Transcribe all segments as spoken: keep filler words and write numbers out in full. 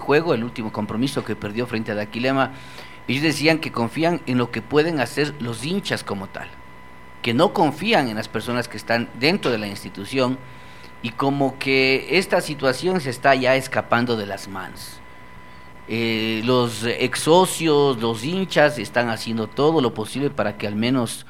juego, el último compromiso que perdió frente a Daquilema, ellos decían que confían en lo que pueden hacer los hinchas como tal, que no confían en las personas que están dentro de la institución, y como que esta situación se está ya escapando de las manos. Eh, los ex socios, los hinchas están haciendo todo lo posible para que al menos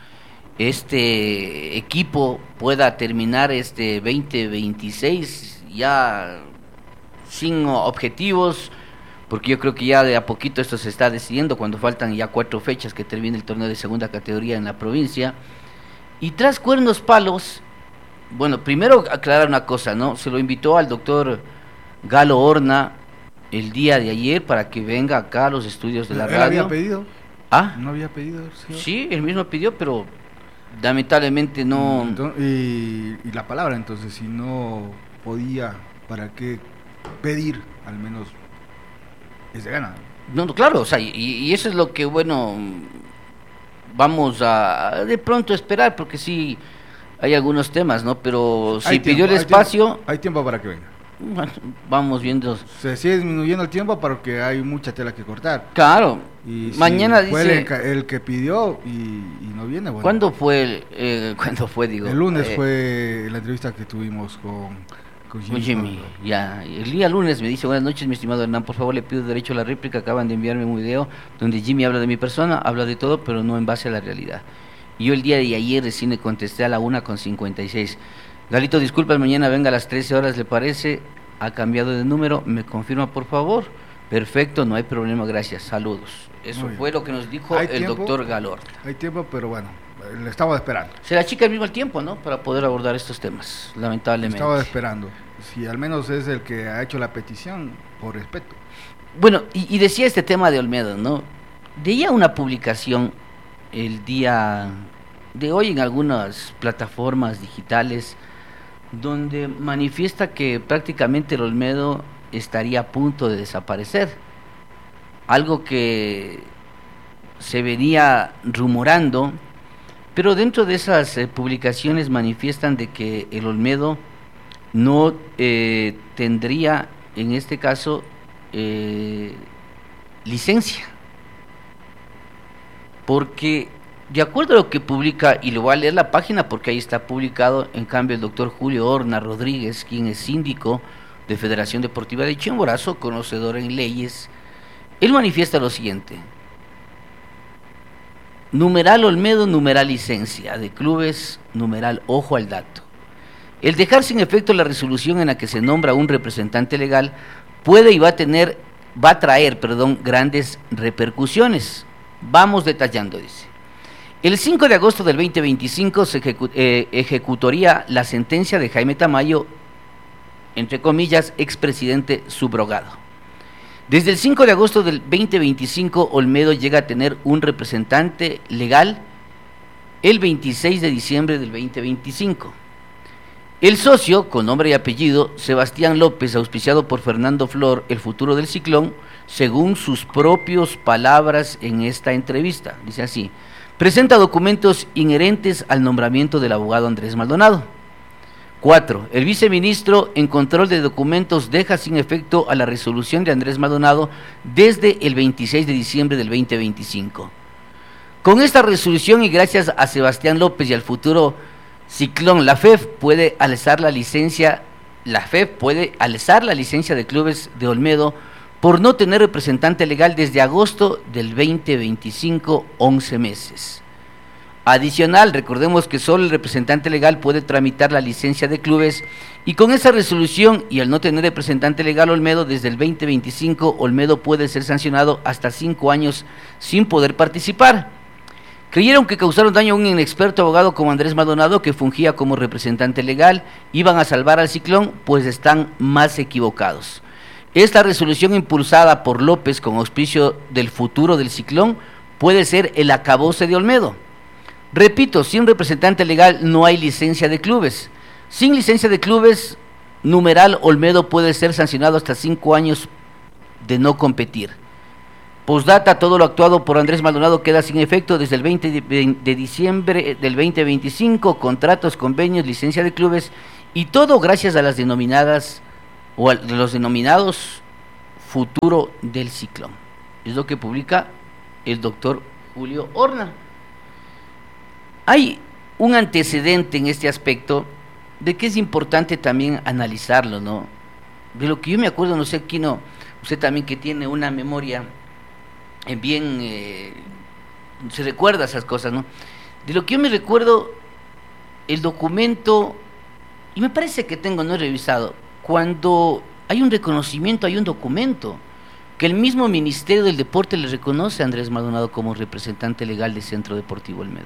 este equipo pueda terminar este veinte veintiséis ya sin objetivos, porque yo creo que ya de a poquito esto se está decidiendo cuando faltan ya cuatro fechas que termine el torneo de segunda categoría en la provincia. Y tras cuernos palos, bueno, primero aclarar una cosa, ¿no? Se lo invitó al doctor Galo Horna el día de ayer para que venga acá a los estudios de la ¿Él radio. había pedido? ¿Ah? ¿No había pedido? Señor? Sí, él mismo pidió, pero lamentablemente no... Entonces, y, y la palabra, entonces, si no podía, ¿para qué pedir? Al menos es de gana. No, no, claro, o sea, y, y eso es lo que, bueno, vamos a de pronto esperar, porque sí hay algunos temas, ¿no? Pero si Hay pidió tiempo, el hay espacio... tiempo, hay tiempo para que venga. Bueno, vamos viendo. Se sigue disminuyendo el tiempo porque hay mucha tela que cortar. Claro, Y mañana si fue dice... el, que- el que pidió y, y no viene, bueno. ¿Cuándo fue? El, eh, ¿Cuándo fue, digo? El lunes Eh, fue la entrevista que tuvimos con, con Jimmy. Con Jimmy, ya. El día lunes me dice: buenas noches, mi estimado Hernán, por favor le pido derecho a la réplica. Acaban de enviarme un video donde Jimmy habla de mi persona, habla de todo, pero no en base a la realidad. Y yo el día de ayer recién le contesté a la una con cincuenta y seis. Galito, disculpas, mañana venga a las trece horas, ¿le parece? Ha cambiado de número, ¿me confirma por favor? Perfecto, no hay problema, gracias, saludos. Eso Muy fue bien. lo que nos dijo ¿Hay el tiempo? doctor Galor. Hay tiempo, pero bueno, le estaba esperando. Se la chica al mismo tiempo, ¿no? Para poder abordar estos temas, lamentablemente. Estaba esperando. Si al menos es el que ha hecho la petición, por respeto. Bueno, y, y decía este tema de Olmedo, ¿no? Veía una publicación el día de hoy en algunas plataformas digitales donde manifiesta que prácticamente el Olmedo estaría a punto de desaparecer. Algo que se venía rumorando, pero dentro de esas eh, publicaciones manifiestan de que el Olmedo no eh, tendría, en este caso, eh, licencia. Porque, de acuerdo a lo que publica, y le voy a leer la página porque ahí está publicado, en cambio el doctor Julio Horna Rodríguez, quien es síndico de Federación Deportiva de Chimborazo, conocedor en leyes, él manifiesta lo siguiente: numeral Olmedo, numeral licencia de clubes, numeral ojo al dato. El dejar sin efecto la resolución en la que se nombra un representante legal puede y va a tener, va a traer, perdón, grandes repercusiones. Vamos detallando, dice. El cinco de agosto del veinte veinticinco se ejecu eh, ejecutaría la sentencia de Jaime Tamayo, entre comillas, expresidente subrogado. Desde el cinco de agosto del veinte veinticinco, Olmedo llega a tener un representante legal el veintiséis de diciembre del veinte veinticinco. El socio, con nombre y apellido, Sebastián López, auspiciado por Fernando Flor, el futuro del Ciclón, según sus propias palabras en esta entrevista, dice así: presenta documentos inherentes al nombramiento del abogado Andrés Maldonado. Cuatro. El viceministro en control de documentos deja sin efecto a la resolución de Andrés Maldonado desde el veintiséis de diciembre del veinte veinticinco. Con esta resolución y gracias a Sebastián López y al futuro Ciclón, la F E F puede alzar la licencia, la F E F puede alzar la licencia de clubes de Olmedo por no tener representante legal desde agosto del veinte veinticinco, once meses. Adicional, recordemos que solo el representante legal puede tramitar la licencia de clubes, y con esa resolución y al no tener representante legal Olmedo desde el veinte veinticinco, Olmedo puede ser sancionado hasta cinco años sin poder participar. Creyeron que causaron daño a un inexperto abogado como Andrés Maldonado, que fungía como representante legal, iban a salvar al Ciclón, pues están más equivocados. Esta resolución impulsada por López con auspicio del futuro del Ciclón puede ser el acabose de Olmedo. Repito, sin representante legal no hay licencia de clubes. Sin licencia de clubes, numeral Olmedo puede ser sancionado hasta cinco años de no competir. Postdata, todo lo actuado por Andrés Maldonado queda sin efecto desde el veinte de diciembre del veinte veinticinco, contratos, convenios, licencia de clubes, y todo gracias a las denominadas o a los denominados futuro del Ciclón. Es lo que publica el doctor Julio Horna. Hay un antecedente en este aspecto de que es importante también analizarlo, ¿no? De lo que yo me acuerdo, no sé, Quino, usted también que tiene una memoria bien, eh, se recuerda esas cosas, ¿no? De lo que yo me recuerdo, el documento, y me parece que tengo, no he revisado, cuando hay un reconocimiento, hay un documento, que el mismo Ministerio del Deporte le reconoce a Andrés Maldonado como representante legal del Centro Deportivo Olmedo.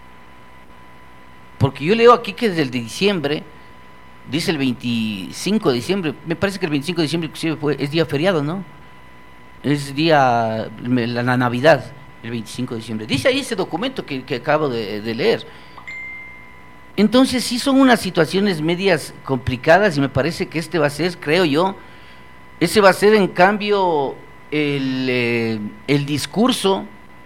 Porque yo leo aquí que desde el de diciembre, dice el veinticinco de diciembre, me parece que el veinticinco de diciembre inclusive fue, es día feriado, ¿no? Es día, la, la Navidad, el veinticinco de diciembre. Dice ahí ese documento que, que acabo de, de leer. Entonces sí son unas situaciones medias complicadas y me parece que este va a ser, creo yo, ese va a ser en cambio el, eh, el discurso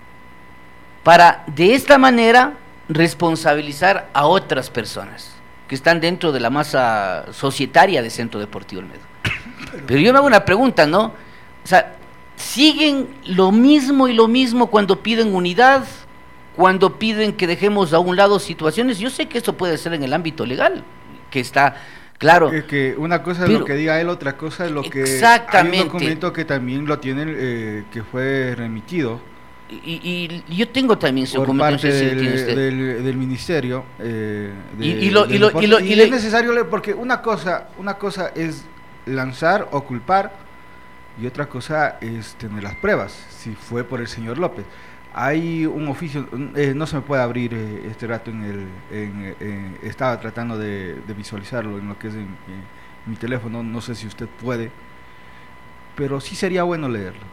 para de esta manera responsabilizar a otras personas que están dentro de la masa societaria de Centro Deportivo Olmedo. Pero yo me hago una pregunta, ¿no? O sea, siguen lo mismo y lo mismo cuando piden unidad, cuando piden que dejemos a un lado situaciones. Yo sé que esto puede ser en el ámbito legal, que está claro. Que, que una cosa es pero, lo que diga él, otra cosa es lo que... Exactamente. Hay un documento que también lo tienen, eh, que fue remitido. Y, y yo tengo también su por parte no sé si del, del, del ministerio eh, de, y, y, lo, y, lo, y, lo, y, y es necesario leer, porque una cosa una cosa es lanzar o culpar y otra cosa es tener las pruebas, si fue por el señor López. Hay un oficio, eh, no se me puede abrir eh, este rato en el en, eh, estaba tratando de, de visualizarlo en lo que es en, en mi teléfono, no sé si usted puede, pero sí sería bueno leerlo,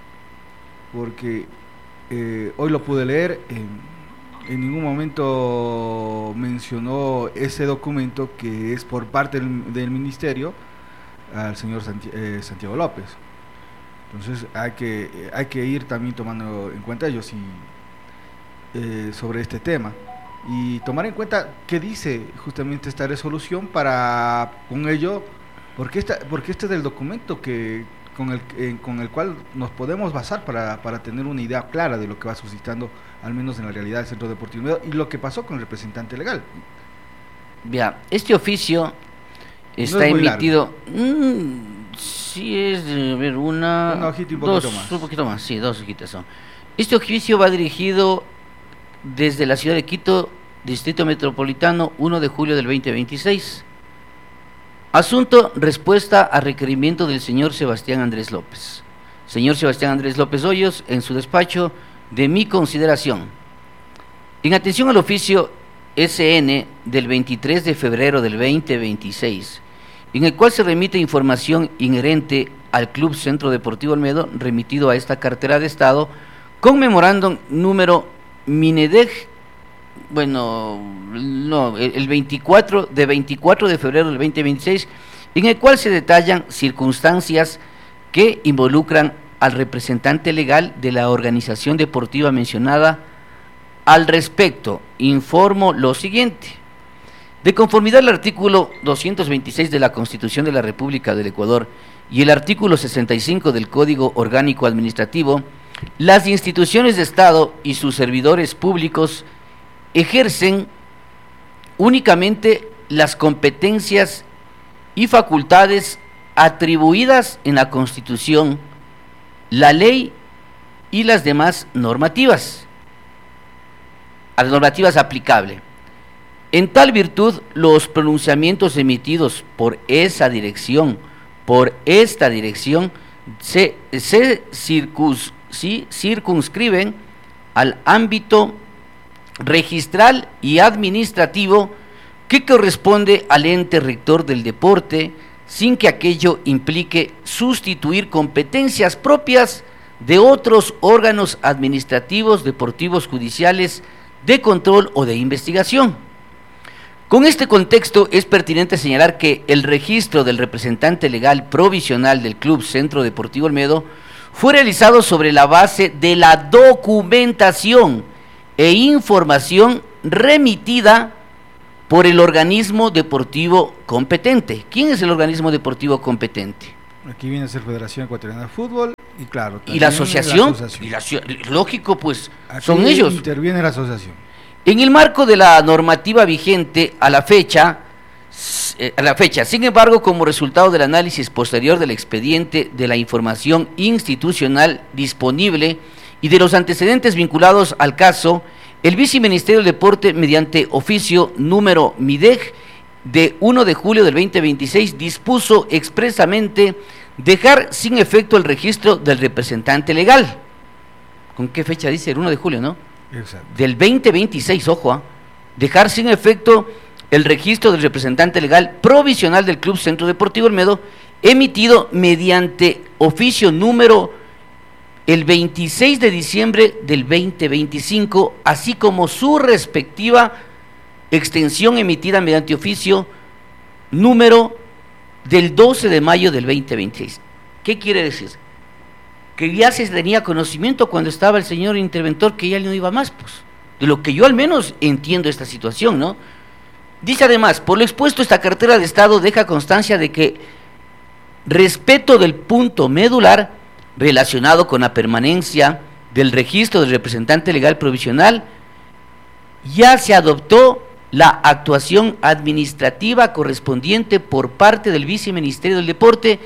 porque Eh, hoy lo pude leer, en, en ningún momento mencionó ese documento que es por parte del, del ministerio al señor Santi, eh, Santiago López. Entonces hay que hay que ir también tomando en cuenta ellos y, eh, sobre este tema y tomar en cuenta qué dice justamente esta resolución para con ello, porque esta porque este es el documento que con el eh, con el cual nos podemos basar para, para tener una idea clara de lo que va suscitando, al menos en la realidad del Centro Deportivo Olmedo, y lo que pasó con el representante legal. Bien, este oficio está no emitido, mmm, sí es, a ver, una, una hojita y un poquito dos, más. un poquito más, sí, dos hojitas son. Este oficio va dirigido desde la ciudad de Quito, Distrito Metropolitano, primero de julio del veinte veintiséis. Asunto, respuesta a requerimiento del señor Sebastián Andrés López. Señor Sebastián Andrés López Hoyos, en su despacho, de mi consideración. En atención al oficio S N del veintitrés de febrero del veinte veintiséis, en el cual se remite información inherente al Club Centro Deportivo Olmedo, remitido a esta cartera de Estado, con memorándum número Minedeg, bueno, no, el veinticuatro de veinticuatro de febrero del veinte veintiséis, en el cual se detallan circunstancias que involucran al representante legal de la organización deportiva mencionada. Al respecto, informo lo siguiente. De conformidad al artículo doscientos veintiséis de la Constitución de la República del Ecuador y el artículo sesenta y cinco del Código Orgánico Administrativo, las instituciones de Estado y sus servidores públicos ejercen únicamente las competencias y facultades atribuidas en la Constitución, la ley y las demás normativas, a las normativas aplicables. En tal virtud, los pronunciamientos emitidos por esa dirección, por esta dirección, se, se circuns, sí, circunscriben al ámbito registral y administrativo que corresponde al ente rector del deporte, sin que aquello implique sustituir competencias propias de otros órganos administrativos, deportivos, judiciales, de control o de investigación. Con este contexto es pertinente señalar que el registro del representante legal provisional del Club Centro Deportivo Olmedo fue realizado sobre la base de la documentación e información remitida por el organismo deportivo competente. ¿Quién es el organismo deportivo competente? Aquí viene a ser Federación Ecuatoriana de Fútbol y claro. Y la asociación, la asociación. Y la, lógico, pues aquí son ellos. Interviene la asociación. En el marco de la normativa vigente a la fecha, a la fecha, sin embargo, como resultado del análisis posterior del expediente de la información institucional disponible y de los antecedentes vinculados al caso, el Viceministerio del Deporte, mediante oficio número MIDEG de uno de julio del veinte veintiséis, dispuso expresamente dejar sin efecto el registro del representante legal. ¿Con qué fecha dice? El uno de julio, ¿no? Exacto. Del veinte veintiséis, ojo, ¿eh? Dejar sin efecto el registro del representante legal provisional del Club Centro Deportivo Olmedo, emitido mediante oficio número el veintiséis de diciembre del veinte veinticinco, así como su respectiva extensión emitida mediante oficio número del doce de mayo del veinte veintiséis. ¿Qué quiere decir? Que ya se tenía conocimiento cuando estaba el señor interventor que ya no iba más, pues, de lo que yo al menos entiendo esta situación, ¿no? Dice además, por lo expuesto, esta cartera de Estado deja constancia de que respeto del punto medular relacionado con la permanencia del registro del representante legal provisional, ya se adoptó la actuación administrativa correspondiente por parte del Viceministerio del Deporte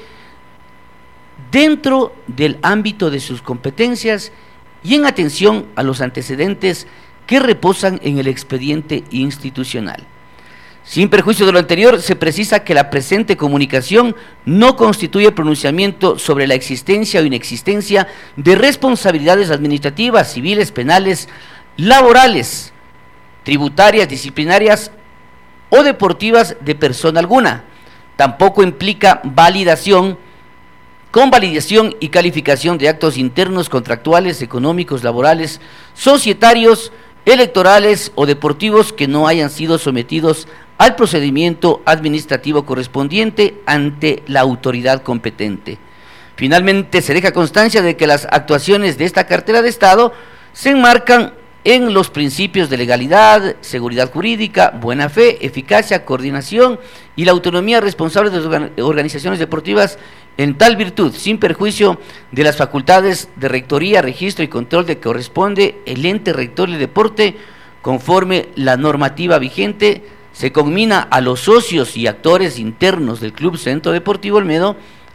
dentro del ámbito de sus competencias y en atención a los antecedentes que reposan en el expediente institucional. Sin perjuicio de lo anterior, se precisa que la presente comunicación no constituye pronunciamiento sobre la existencia o inexistencia de responsabilidades administrativas, civiles, penales, laborales, tributarias, disciplinarias o deportivas de persona alguna. Tampoco implica validación, convalidación y calificación de actos internos, contractuales, económicos, laborales, societarios, electorales o deportivos que no hayan sido sometidos al procedimiento administrativo correspondiente ante la autoridad competente. Finalmente, se deja constancia de que las actuaciones de esta cartera de Estado se enmarcan en los principios de legalidad, seguridad jurídica, buena fe, eficacia, coordinación y la autonomía responsable de las organizaciones deportivas en tal virtud, sin perjuicio de las facultades de rectoría, registro y control de que corresponde el ente rector del deporte, conforme la normativa vigente, se conmina a los socios y actores internos del Club Centro Deportivo Olmedo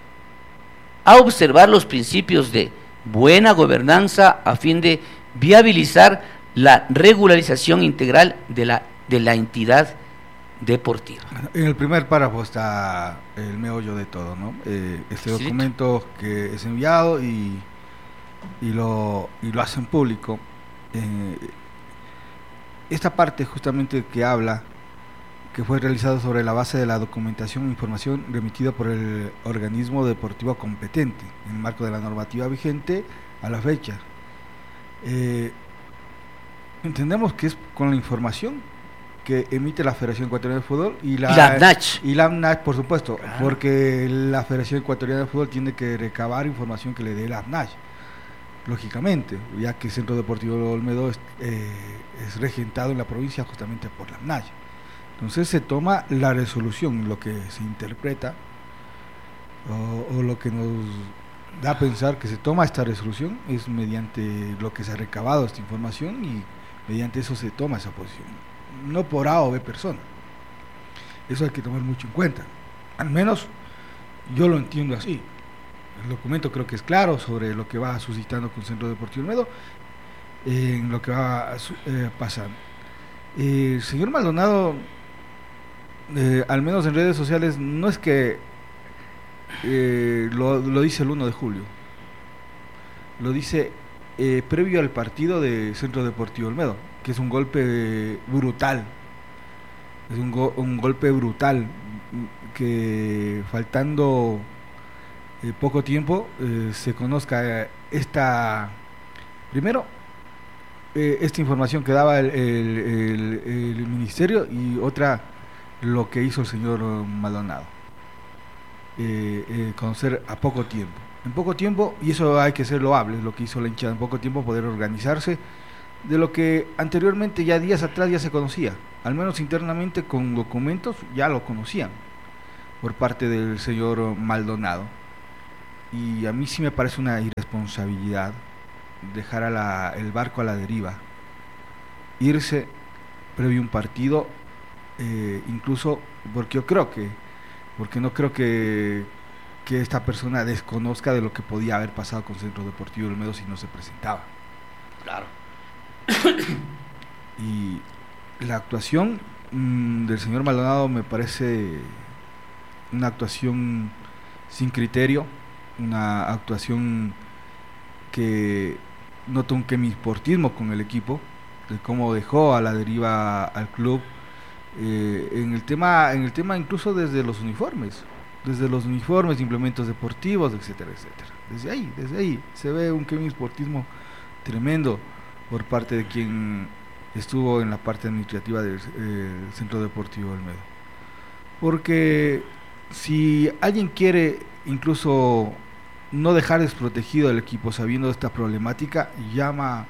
a observar los principios de buena gobernanza a fin de viabilizar la regularización integral de la, de la entidad deportiva. En el primer párrafo está el meollo de todo, ¿no? Eh, este sí, documento que es enviado y, y, lo, y lo hacen público. Eh, esta parte justamente que habla, que fue realizado sobre la base de la documentación e información remitida por el organismo deportivo competente, en el marco de la normativa vigente a la fecha. Eh, entendemos que es con la información que emite la Federación Ecuatoriana de Fútbol y la, y la AFNACH. Y la AFNACH, por supuesto, claro, porque la Federación Ecuatoriana de Fútbol tiene que recabar información que le dé la AFNACH, lógicamente, ya que el Centro Deportivo Olmedo es, eh, es regentado en la provincia justamente por la AFNACH. Entonces se toma la resolución, lo que se interpreta o, o lo que nos da a pensar que se toma esta resolución es mediante lo que se ha recabado esta información y mediante eso se toma esa posición, no por A o B persona. Eso hay que tomar mucho en cuenta, al menos yo lo entiendo así. El documento creo que es claro sobre lo que va suscitando con el Centro Deportivo Olmedo, en lo que va a eh, pasar. Eh, el señor Maldonado, eh, al menos en redes sociales, no es que eh, lo, lo dice el uno de julio, lo dice eh, previo al partido de Centro Deportivo Olmedo, que es un golpe brutal, es un, go, un golpe brutal, que faltando eh, poco tiempo eh, se conozca esta, primero, eh, esta información que daba el, el, el, el ministerio y otra, lo que hizo el señor Maldonado, eh, eh, conocer a poco tiempo, en poco tiempo, y eso hay que ser loable, lo que hizo la hinchada en poco tiempo, poder organizarse, de lo que anteriormente ya días atrás ya se conocía, al menos internamente con documentos ya lo conocían por parte del señor Maldonado. y a mí sí me parece una irresponsabilidad dejar a la, el barco a la deriva, irse previo a un partido, eh, incluso porque yo creo que, porque no creo que, que esta persona desconozca de lo que podía haber pasado con Centro Deportivo Olmedo si no se presentaba. Claro. Y la actuación mmm, del señor Maldonado me parece una actuación sin criterio, una actuación que nota un quemisportismo con el equipo, de cómo dejó a la deriva al club, eh, en el tema, en el tema incluso desde los uniformes, desde los uniformes, implementos deportivos, etcétera, etcétera. Desde ahí, desde ahí se ve un quemisportismo tremendo por parte de quien estuvo en la parte administrativa del eh, Centro Deportivo Olmedo. Porque si alguien quiere incluso no dejar desprotegido al equipo sabiendo de esta problemática, llama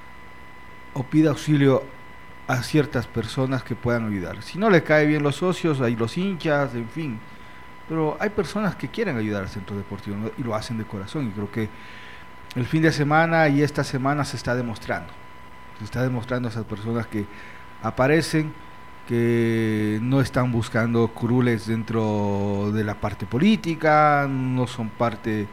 o pide auxilio a ciertas personas que puedan ayudar. Si no le cae bien los socios, hay los hinchas, en fin. Pero hay personas que quieren ayudar al Centro Deportivo y lo hacen de corazón, y creo que el fin de semana y esta semana se está demostrando. Se está demostrando a esas personas que aparecen, que no están buscando curules dentro de la parte política, no son parte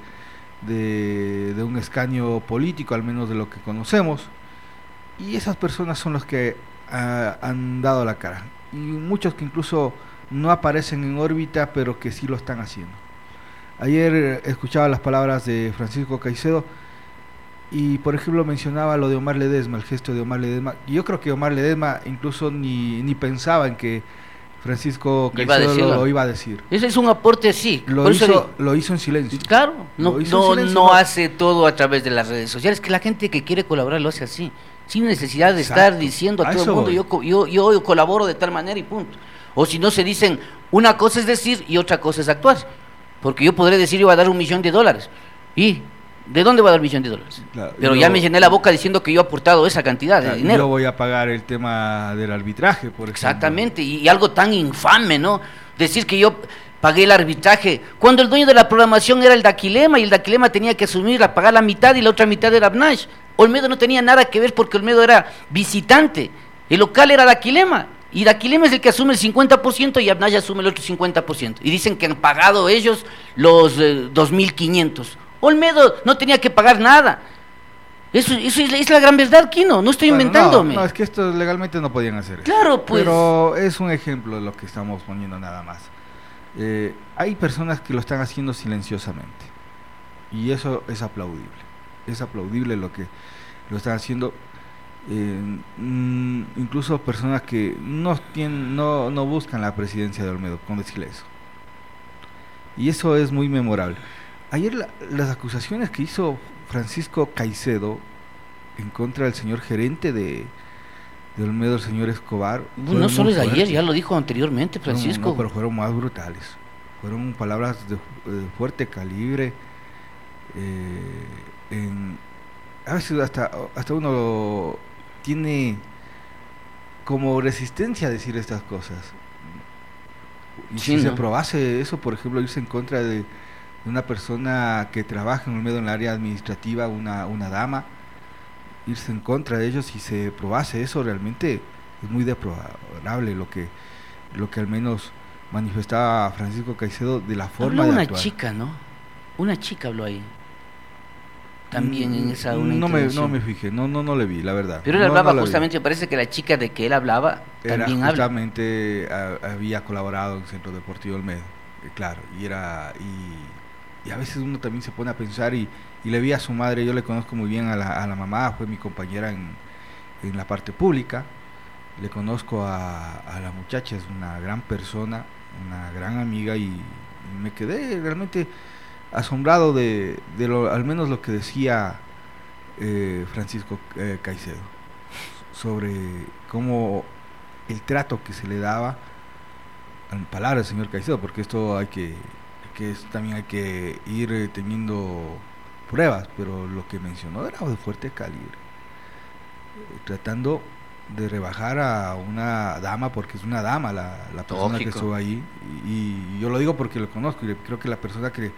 de, de un escaño político, al menos de lo que conocemos, y esas personas son los que uh, han dado la cara, y muchos que incluso no aparecen en órbita, pero que sí lo están haciendo. Ayer escuchaba las palabras de Francisco Caicedo, y por ejemplo mencionaba lo de Omar Ledesma, el gesto de Omar Ledesma. Yo creo que Omar Ledesma incluso ni, ni pensaba en que Francisco Caicedo lo, lo iba a decir. Ese es un aporte, sí. Lo, hizo, lo hizo en silencio. Claro, no, no, silencio, no, no hace todo a través de las redes sociales, que la gente que quiere colaborar lo hace así, sin necesidad de Exacto. estar diciendo a, a todo el mundo, yo, yo, yo colaboro de tal manera y punto. O si no se dicen, una cosa es decir y otra cosa es actuar. Porque yo podré decir, yo voy a dar un millón de dólares. ¿Y de dónde va a dar un millón de dólares? Claro, Pero yo, ya me llené la boca diciendo que yo he aportado esa cantidad claro, de dinero. Yo voy a pagar el tema del arbitraje, por ejemplo. Exactamente, y, y algo tan infame, ¿no? Decir que yo pagué el arbitraje, cuando el dueño de la programación era el Daquilema, y el Daquilema tenía que asumir a pagar la mitad y la otra mitad era Abnash. Olmedo no tenía nada que ver porque Olmedo era visitante, el local era Daquilema. Y Daquilema es el que asume el cincuenta por ciento y Abnash asume el otro cincuenta por ciento. Y dicen que han pagado ellos los eh, dos mil quinientos. Olmedo no tenía que pagar nada. Eso, eso es, es la gran verdad, Quino. No estoy bueno, inventándome. No, no, es que esto legalmente no podían hacer. Claro, pues. Pero es un ejemplo de lo que estamos poniendo nada más. Eh, hay personas que lo están haciendo silenciosamente. Y eso es aplaudible. Es aplaudible lo que lo están haciendo. Eh, mm, incluso personas que no tienen, no, no buscan la presidencia de Olmedo, con decirle eso. Y eso es muy memorable. Ayer la, las acusaciones que hizo Francisco Caicedo en contra del señor gerente de, de Olmedo, el señor Escobar. No solo es de ayer, ya lo dijo anteriormente Francisco. No, no, pero fueron más brutales. Fueron palabras de, de fuerte calibre. Eh, en, a veces hasta, hasta uno tiene como resistencia a decir estas cosas. Y sí, si ¿no? se probase eso, por ejemplo, irse en contra de, de una persona que trabaja en Olmedo en el área administrativa, una, una dama, irse en contra de ellos, si se probase eso, realmente es muy deplorable lo que, lo que al menos manifestaba Francisco Caicedo de la forma habló de una actuar. chica, ¿no? Una chica habló ahí. También en esa una no me no me fijé, no no no le vi, la verdad. Pero él no, hablaba no justamente, me parece que la chica de que él hablaba era también justamente habla. A, había colaborado en Centro Deportivo Olmedo, eh, claro, y era y, y a veces uno también se pone a pensar y, y le vi a su madre, yo le conozco muy bien a la, a la mamá, fue mi compañera en, en la parte pública, le conozco a, a la muchacha, es una gran persona, una gran amiga y, y me quedé realmente asombrado de, de lo, al menos lo que decía eh, Francisco eh, Caicedo sobre cómo el trato que se le daba, en palabras del señor Caicedo, porque esto hay que, que es, también hay que ir eh, teniendo pruebas, pero lo que mencionó era de fuerte calibre, eh, tratando de rebajar a una dama, porque es una dama la, la persona Lógico. que estuvo ahí, y, y yo lo digo porque lo conozco y creo que la persona que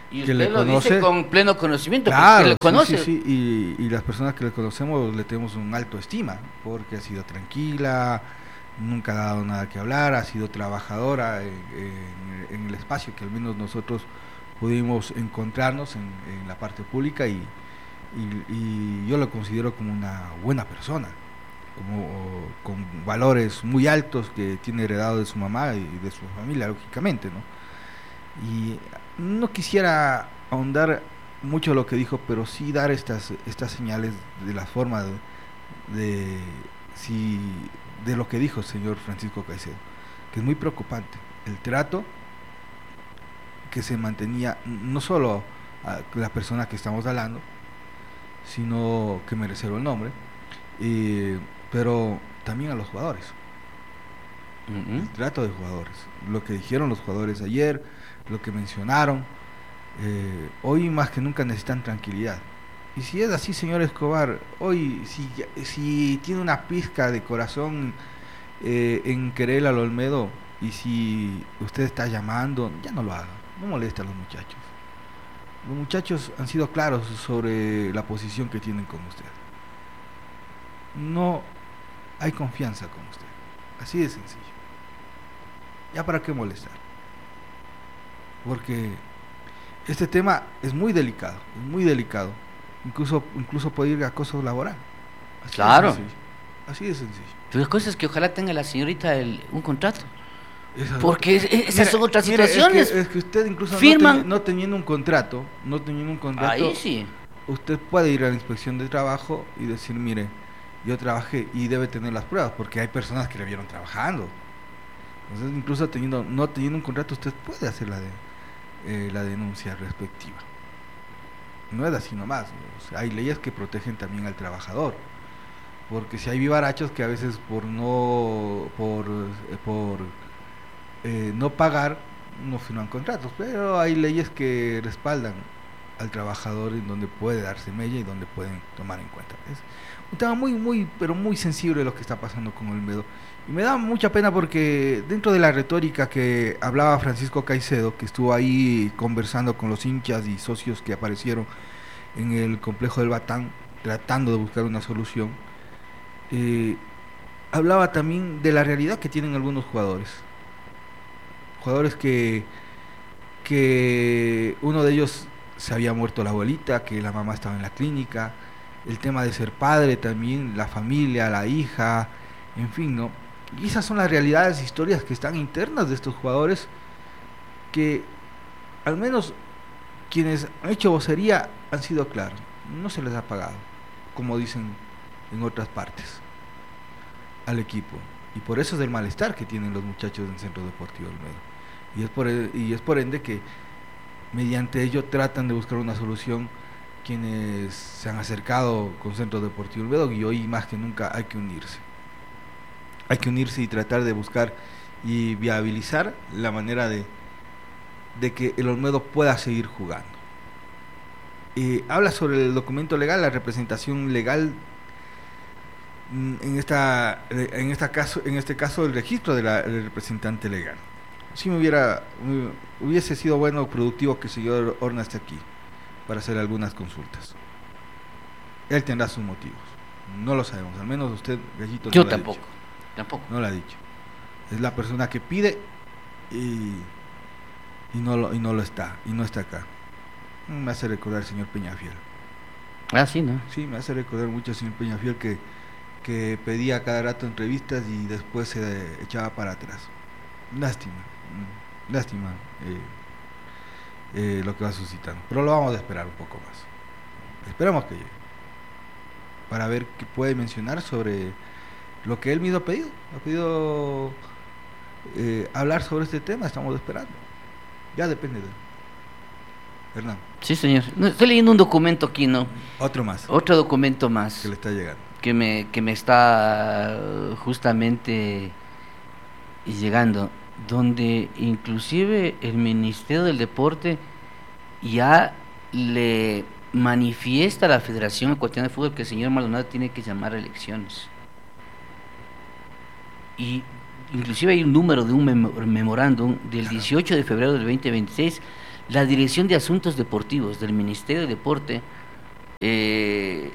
Y que usted le lo conoce dice con pleno conocimiento, claro, porque le conoce. sí, sí, sí. Y, y las personas que le conocemos le tenemos un alto estima, porque ha sido tranquila, nunca ha dado nada que hablar, ha sido trabajadora en, en, en el espacio que al menos nosotros pudimos encontrarnos en, en la parte pública y, y, y yo lo considero como una buena persona, como con valores muy altos que tiene heredado de su mamá y de su familia, lógicamente, ¿no? Y no quisiera ahondar mucho lo que dijo, pero sí dar estas estas señales de la forma de, de si de lo que dijo el señor Francisco Caicedo, que es muy preocupante el trato que se mantenía no solo a la persona que estamos hablando, sino que me reservo el nombre, eh, pero también a los jugadores. Uh-huh. El trato de jugadores, lo que dijeron los jugadores ayer, lo que mencionaron, eh, hoy más que nunca necesitan tranquilidad. Y si es así, señor Escobar, hoy si, si tiene una pizca de corazón eh, en querer al Olmedo, y si usted está llamando, ya no lo haga, no moleste a los muchachos. Los muchachos han sido claros sobre la posición que tienen con usted. No hay confianza con usted, así de sencillo. Ya para qué molestar, porque este tema es muy delicado, es muy delicado, incluso incluso puede ir a acoso laboral. Así claro. De sencillo, así de sencillo. Pero la cosa es que ojalá tenga la señorita el, un contrato. Esa porque es, esas mira, son otras mira, situaciones. Es que, es que usted incluso firman no, ten, no teniendo un contrato, no teniendo un contrato, ahí sí. Usted puede ir a la inspección de trabajo y decir, mire, yo trabajé, y debe tener las pruebas, porque hay personas que le vieron trabajando. Entonces, incluso teniendo, no teniendo un contrato, usted puede hacer la de eh, la denuncia respectiva. No es así nomás, ¿no? O sea, hay leyes que protegen también al trabajador, porque si hay vivarachos que a veces por no por eh, por eh, no pagar no firman contratos, pero hay leyes que respaldan al trabajador en donde puede darse mella y donde pueden tomar en cuenta. Es un tema muy muy pero muy sensible lo que está pasando con Olmedo. Y me da mucha pena porque dentro de la retórica que hablaba Francisco Caicedo, que estuvo ahí conversando con los hinchas y socios que aparecieron en el complejo del Batán, tratando de buscar una solución, eh, hablaba también de la realidad que tienen algunos jugadores. Jugadores que, que uno de ellos se había muerto la abuelita, que la mamá estaba en la clínica, el tema de ser padre también, la familia, la hija, en fin, ¿no? Y esas son las realidades, historias que están internas de estos jugadores, que al menos quienes han hecho vocería han sido claros, no se les ha pagado, como dicen en otras partes, al equipo. Y por eso es el malestar que tienen los muchachos del Centro Deportivo Olmedo. Y es por, y es por ende que mediante ello tratan de buscar una solución quienes se han acercado con Centro Deportivo Olmedo, y hoy más que nunca hay que unirse. Hay que unirse y tratar de buscar y viabilizar la manera de, de que el Olmedo pueda seguir jugando. Eh, habla sobre el documento legal, la representación legal, en esta en esta caso en este caso el registro de la, del representante legal. Si me hubiera hubiese sido bueno o productivo que el señor Horna esté aquí para hacer algunas consultas. Él tendrá sus motivos, no lo sabemos, al menos usted, Gallito, yo no tampoco. Lo ha dicho. Tampoco. No lo ha dicho. Es la persona que pide y, y, no lo, y no lo está, y no está acá. Me hace recordar al señor Peñafiel. Ah, sí, ¿no? Sí, me hace recordar mucho al señor Peñafiel que, que pedía cada rato entrevistas y después se echaba para atrás. Lástima, lástima eh, eh, lo que va suscitando. Pero lo vamos a esperar un poco más. Esperamos que llegue. Para ver qué puede mencionar sobre lo que él mismo ha pedido, ha pedido eh, hablar sobre este tema. Estamos esperando, ya depende de él. Hernán. Sí, señor. No, estoy leyendo un documento aquí, ¿no? Otro más. Otro documento más. Que le está llegando. Que me, que me está justamente llegando, donde inclusive el Ministerio del Deporte ya le manifiesta a la Federación Ecuatoriana de Fútbol que el señor Maldonado tiene que llamar a elecciones. Y inclusive hay un número de un mem- memorándum del dieciocho de febrero del veinte veintiséis, la Dirección de Asuntos Deportivos del Ministerio de Deporte, eh,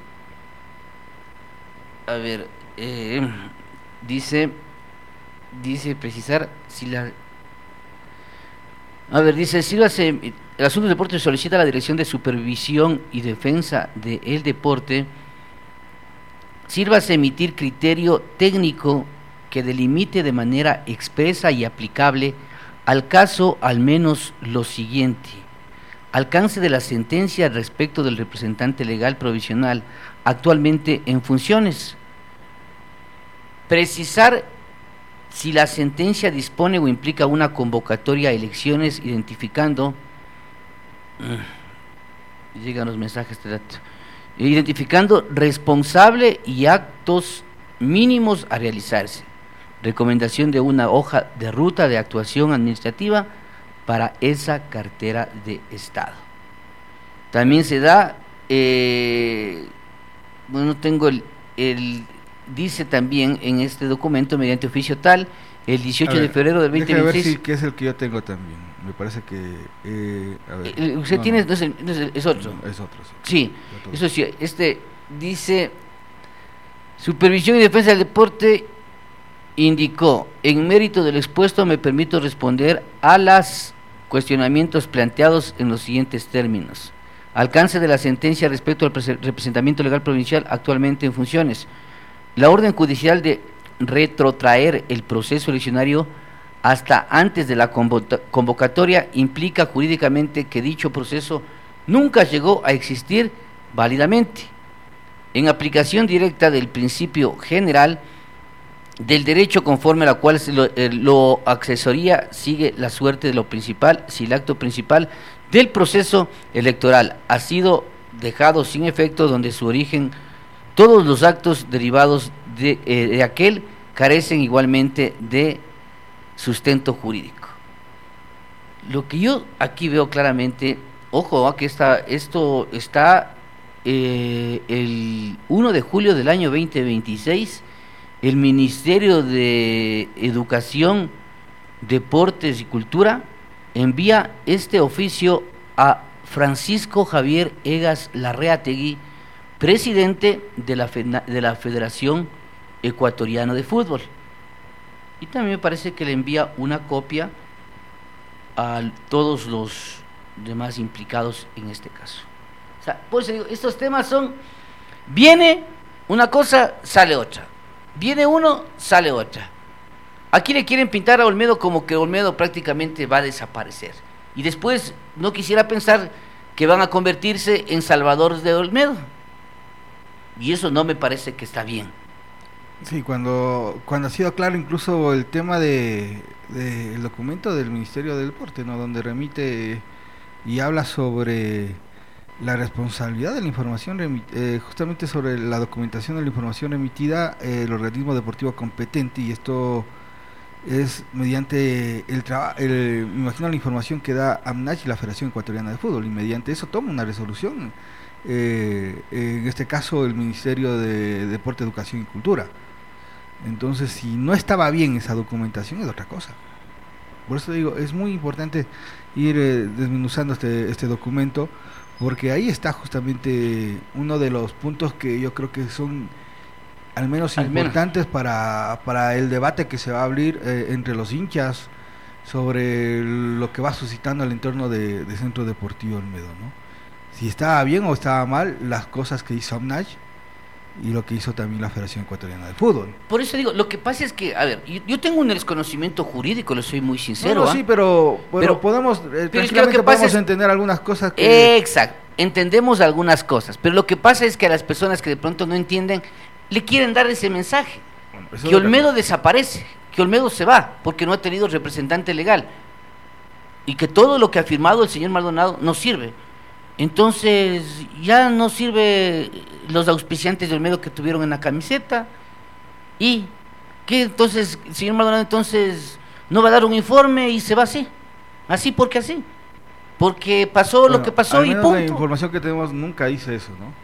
a ver, eh, dice, dice precisar si la, a ver, dice, si hace, el Asuntos de Deporte solicita a la Dirección de Supervisión y Defensa del Deporte, sírvase emitir criterio técnico que delimite de manera expresa y aplicable al caso al menos lo siguiente: alcance de la sentencia respecto del representante legal provisional actualmente en funciones, precisar si la sentencia dispone o implica una convocatoria a elecciones, identificando, llegan los mensajes de dato, identificando responsable y actos mínimos a realizarse, recomendación de una hoja de ruta de actuación administrativa para esa cartera de Estado. También se da, eh, bueno, tengo el, el, dice también en este documento, mediante oficio tal, el dieciocho ver, de febrero del veinte veintiséis. A ver si que es el que yo tengo también. Me parece que, eh, a ver, eh, usted no, tiene, no. No, es, el, no es, el, es otro. No, es otro, sí. Sí, eso sí, este dice, supervisión y defensa del deporte. Indicó, en mérito del expuesto me permito responder a los cuestionamientos planteados en los siguientes términos: alcance de la sentencia respecto al representamiento legal provincial actualmente en funciones, la orden judicial de retrotraer el proceso eleccionario hasta antes de la convocatoria implica jurídicamente que dicho proceso nunca llegó a existir válidamente, en aplicación directa del principio general del derecho conforme a la cual lo, eh, lo accesoría sigue la suerte de lo principal si el acto principal del proceso electoral ha sido dejado sin efecto, donde su origen todos los actos derivados de, eh, de aquel carecen igualmente de sustento jurídico. Lo que yo aquí veo claramente, ojo, aquí está, esto está eh, el primero de julio del año veinte veintiséis. El Ministerio de Educación, Deportes y Cultura envía este oficio a Francisco Javier Egas Larreategui, presidente de la, de la Federación Ecuatoriana de Fútbol. Y también me parece que le envía una copia a todos los demás implicados en este caso. O sea, pues estos temas son, viene una cosa, sale otra. Viene uno, sale otra. Aquí le quieren pintar a Olmedo como que Olmedo prácticamente va a desaparecer. Y después no quisiera pensar que van a convertirse en salvadores de Olmedo. Y eso no me parece que está bien. Sí, cuando cuando ha sido claro incluso el tema de, de el documento del Ministerio del Deporte, ¿no? Donde remite y habla sobre la responsabilidad de la información, eh, justamente sobre la documentación de la información emitida, eh, el organismo deportivo competente, y esto es mediante el trabajo, me imagino la información que da AMNACH y la Federación Ecuatoriana de Fútbol, y mediante eso toma una resolución, eh, en este caso el Ministerio de Deporte, Educación y Cultura. Entonces, si no estaba bien esa documentación, es otra cosa. Por eso digo, es muy importante ir eh, desmenuzando este, este documento, porque ahí está justamente uno de los puntos que yo creo que son al menos al importantes menos. Para, para el debate que se va a abrir eh, entre los hinchas sobre lo que va suscitando el entorno de, de Centro Deportivo Olmedo, ¿no? Si estaba bien o estaba mal las cosas que hizo AMNACH y lo que hizo también la Federación Ecuatoriana de Fútbol. Por eso digo, lo que pasa es que, a ver, yo, yo tengo un desconocimiento jurídico, lo soy muy sincero. No, no, ¿eh? sí, pero, bueno, pero podemos, eh, pero es que lo que podemos es, entender algunas cosas que... Exacto, entendemos algunas cosas, pero lo que pasa es que a las personas que de pronto no entienden, le quieren dar ese mensaje, bueno, que Olmedo desaparece, que Olmedo se va, porque no ha tenido representante legal, y que todo lo que ha firmado el señor Maldonado no sirve. Entonces ya no sirve los auspiciantes de Olmedo que tuvieron en la camiseta, y que entonces el señor Maldonado entonces no va a dar un informe y se va así, así porque así, porque pasó bueno, lo que pasó y punto. La información que tenemos nunca dice eso, ¿no?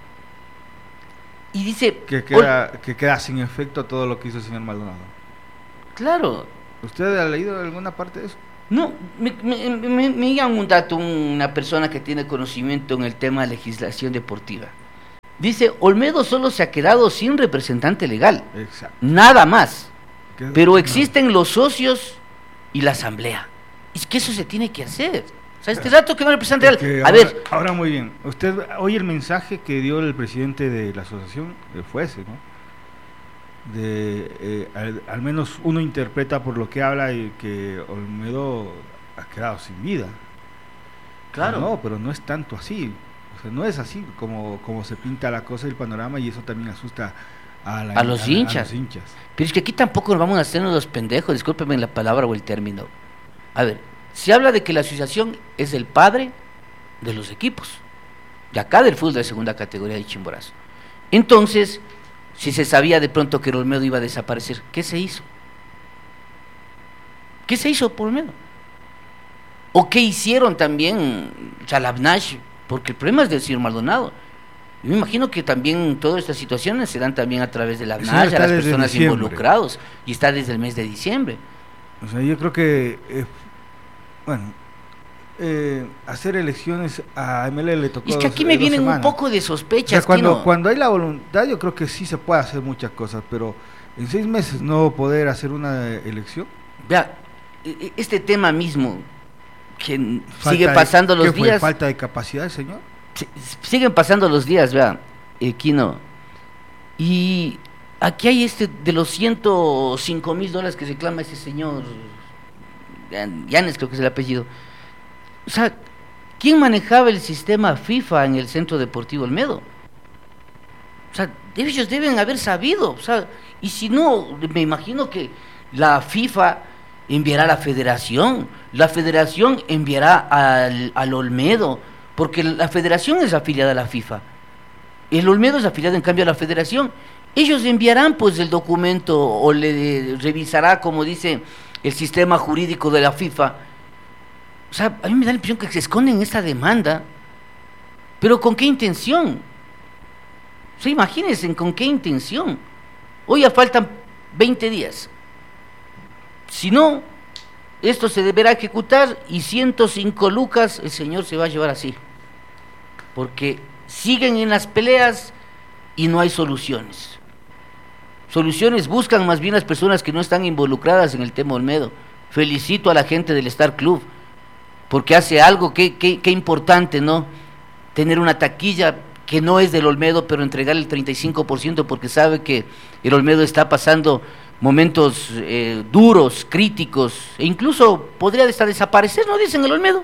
Y dice que queda, que queda sin efecto todo lo que hizo el señor Maldonado. Claro. ¿Usted ha leído alguna parte de eso? No, me, me, me, me llama un dato una persona que tiene conocimiento en el tema de legislación deportiva. Dice, Olmedo solo se ha quedado sin representante legal. Exacto. Nada más. ¿Qué? Pero No. existen los socios y la asamblea. Es que eso se tiene que hacer. O sea, este dato que no representa Es legal. que A ahora, ver, ahora muy bien. Usted oye el mensaje que dio el presidente de la asociación, eh, fue ese, ¿no? De, eh, al, al menos uno interpreta por lo que habla y que Olmedo ha quedado sin vida. claro. No, pero no es tanto así. O sea, no es así como, como se pinta la cosa del panorama, y eso también asusta a, la, A los la- hinchas. a los hinchas. Pero es que aquí tampoco nos vamos a hacernos los pendejos, discúlpeme la palabra o el término. A ver, se habla de que la asociación es el padre de los equipos, de acá del fútbol de segunda categoría de Chimborazo. Entonces, si se sabía de pronto que Olmedo iba a desaparecer, ¿qué se hizo? ¿Qué se hizo por Olmedo? ¿O qué hicieron también Chalabnash? Porque el problema es del señor Maldonado. Yo me imagino que también todas estas situaciones se dan también a través de la El señor A N A S, a está las desde personas diciembre. involucrados, y está desde el mes de diciembre. O sea, yo creo que, eh, bueno, eh, hacer elecciones a M L le tocó Es que dos- aquí me dos vienen un semanas. poco de O sospechas. sea, cuando, Kino. cuando hay la voluntad, yo creo que sí se puede hacer muchas cosas, pero en seis meses no poder hacer una elección. Vea, e- e- este tema mismo, que n- Falta sigue de- pasando los ¿qué fue? días, ¿Falta de capacidad, señor? si- siguen pasando los días, vea, eh, Kino. Y aquí hay este de los ciento cinco mil dólares que reclama ese señor, Yan- Yanes creo que es el apellido. O sea, ¿quién manejaba el sistema FIFA en el Centro Deportivo Olmedo? O sea, ellos deben haber sabido, o sea, y si no, me imagino que la FIFA enviará a la federación, la federación enviará al, al Olmedo, porque la federación es afiliada a la FIFA, el Olmedo es afiliado en cambio a la federación, ellos enviarán pues el documento o le revisará, como dice el sistema jurídico de la FIFA. O sea, a mí me da la impresión que se esconden en esta demanda, pero ¿con qué intención? O sea, imagínense con qué intención. Hoy ya faltan veinte días. Si no, esto se deberá ejecutar y ciento cinco lucas el señor se va a llevar así. Porque siguen en las peleas y no hay soluciones. Soluciones buscan más bien las personas que no están involucradas en el tema Olmedo. Felicito a la gente del Star Club, porque hace algo que, que, que importante, ¿no? Tener una taquilla que no es del Olmedo, pero entregar el treinta y cinco por ciento porque sabe que el Olmedo está pasando momentos eh, duros, críticos, e incluso podría hasta desaparecer, ¿no? Dicen el Olmedo.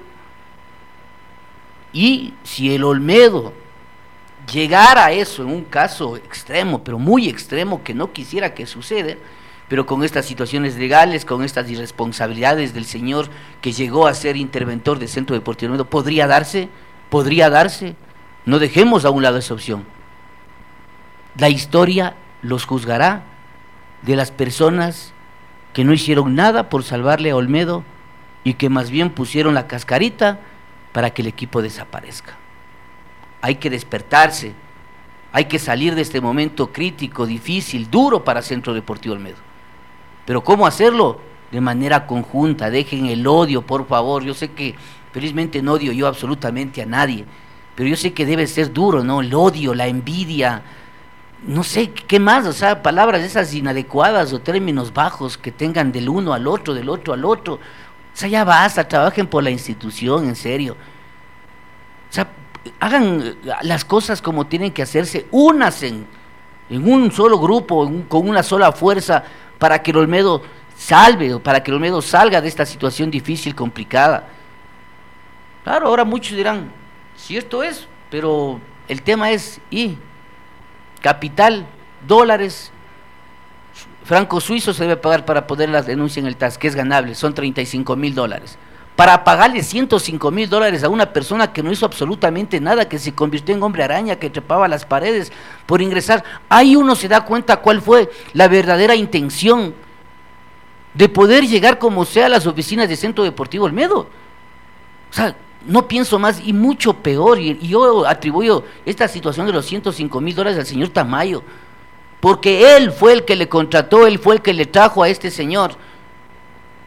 Y si el Olmedo llegara a eso en un caso extremo, pero muy extremo, que no quisiera que suceda, pero con estas situaciones legales, con estas irresponsabilidades del señor que llegó a ser interventor del Centro Deportivo Olmedo, podría darse, podría darse. No dejemos a un lado esa opción. La historia los juzgará de las personas que no hicieron nada por salvarle a Olmedo y que más bien pusieron la cascarita para que el equipo desaparezca. Hay que despertarse, hay que salir de este momento crítico, difícil, duro para Centro Deportivo Olmedo. Pero ¿cómo hacerlo? De manera conjunta, dejen el odio, por favor. Yo sé que felizmente no odio yo absolutamente a nadie, pero yo sé que debe ser duro, ¿no? El odio, la envidia, no sé, ¿qué más? O sea, palabras esas inadecuadas o términos bajos que tengan del uno al otro, del otro al otro. O sea, ya basta, trabajen por la institución, en serio. O sea, hagan las cosas como tienen que hacerse, únanse en, en un solo grupo, en un, con una sola fuerza, para que el Olmedo salve, o para que el Olmedo salga de esta situación difícil, complicada. Claro, ahora muchos dirán, cierto es, pero el tema es, y capital, dólares, franco suizo se debe pagar para poder la denuncia en el T A S, que es ganable, son treinta y cinco mil dólares. Para pagarle ciento cinco mil dólares a una persona que no hizo absolutamente nada, que se convirtió en hombre araña, que trepaba las paredes por ingresar, ahí uno se da cuenta cuál fue la verdadera intención de poder llegar como sea a las oficinas de Centro Deportivo Olmedo. O sea, no pienso más, y mucho peor, y, y yo atribuyo esta situación de los ciento cinco mil dólares al señor Tamayo, porque él fue el que le contrató, él fue el que le trajo a este señor.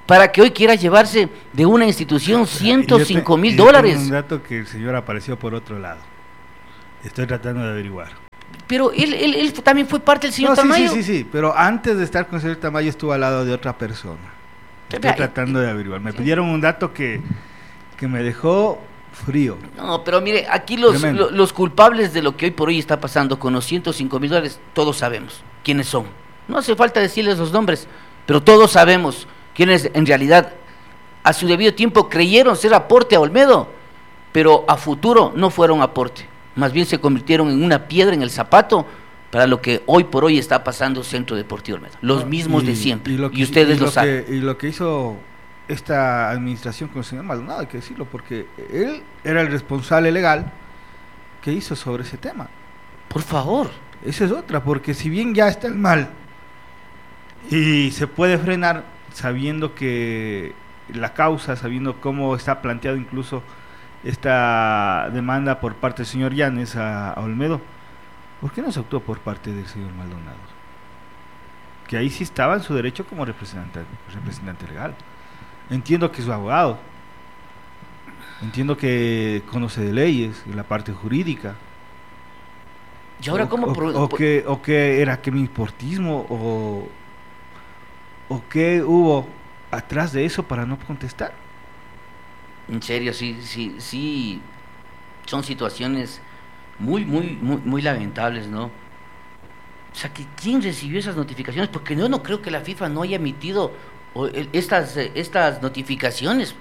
para que hoy quiera llevarse de una institución ciento cinco mil Tengo dólares. un dato que el señor apareció por otro lado. Estoy tratando de averiguar. Pero él, él, él también fue parte del señor No, sí, Tamayo. sí, sí, sí, pero antes de estar con el señor Tamayo estuvo al lado de otra persona. Estoy Pero, tratando de averiguar. Me pidieron un dato que, que me dejó frío. No, pero mire, aquí los, lo, los culpables de lo que hoy por hoy está pasando con los ciento cinco mil dólares, todos sabemos quiénes son. No hace falta decirles los nombres, pero todos sabemos quienes en realidad a su debido tiempo creyeron ser aporte a Olmedo, pero a futuro no fueron aporte, más bien se convirtieron en una piedra en el zapato para lo que hoy por hoy está pasando Centro Deportivo Olmedo, los mismos y, de siempre, y, lo que, y ustedes y lo, lo saben. Que, y lo que hizo esta administración con el señor Maldonado, hay que decirlo, porque él era el responsable legal que hizo sobre ese tema. Por favor. Esa es otra, porque si bien ya está el mal y se puede frenar sabiendo que la causa, sabiendo cómo está planteado incluso esta demanda por parte del señor Llanes a, a Olmedo, ¿por qué no se actuó por parte del señor Maldonado? Que ahí sí estaba en su derecho como representante, representante legal. Entiendo que es su abogado, entiendo que conoce de leyes, de la parte jurídica. ¿Y ahora o, cómo? O, Pro, o, que, ¿O que era que mi importismo? O, ¿O qué hubo atrás de eso para no contestar? En serio, sí, sí, sí, son situaciones muy, muy, muy, muy lamentables, ¿no? O sea, que ¿quién recibió esas notificaciones? Porque yo no creo que la FIFA no haya emitido estas, estas notificaciones.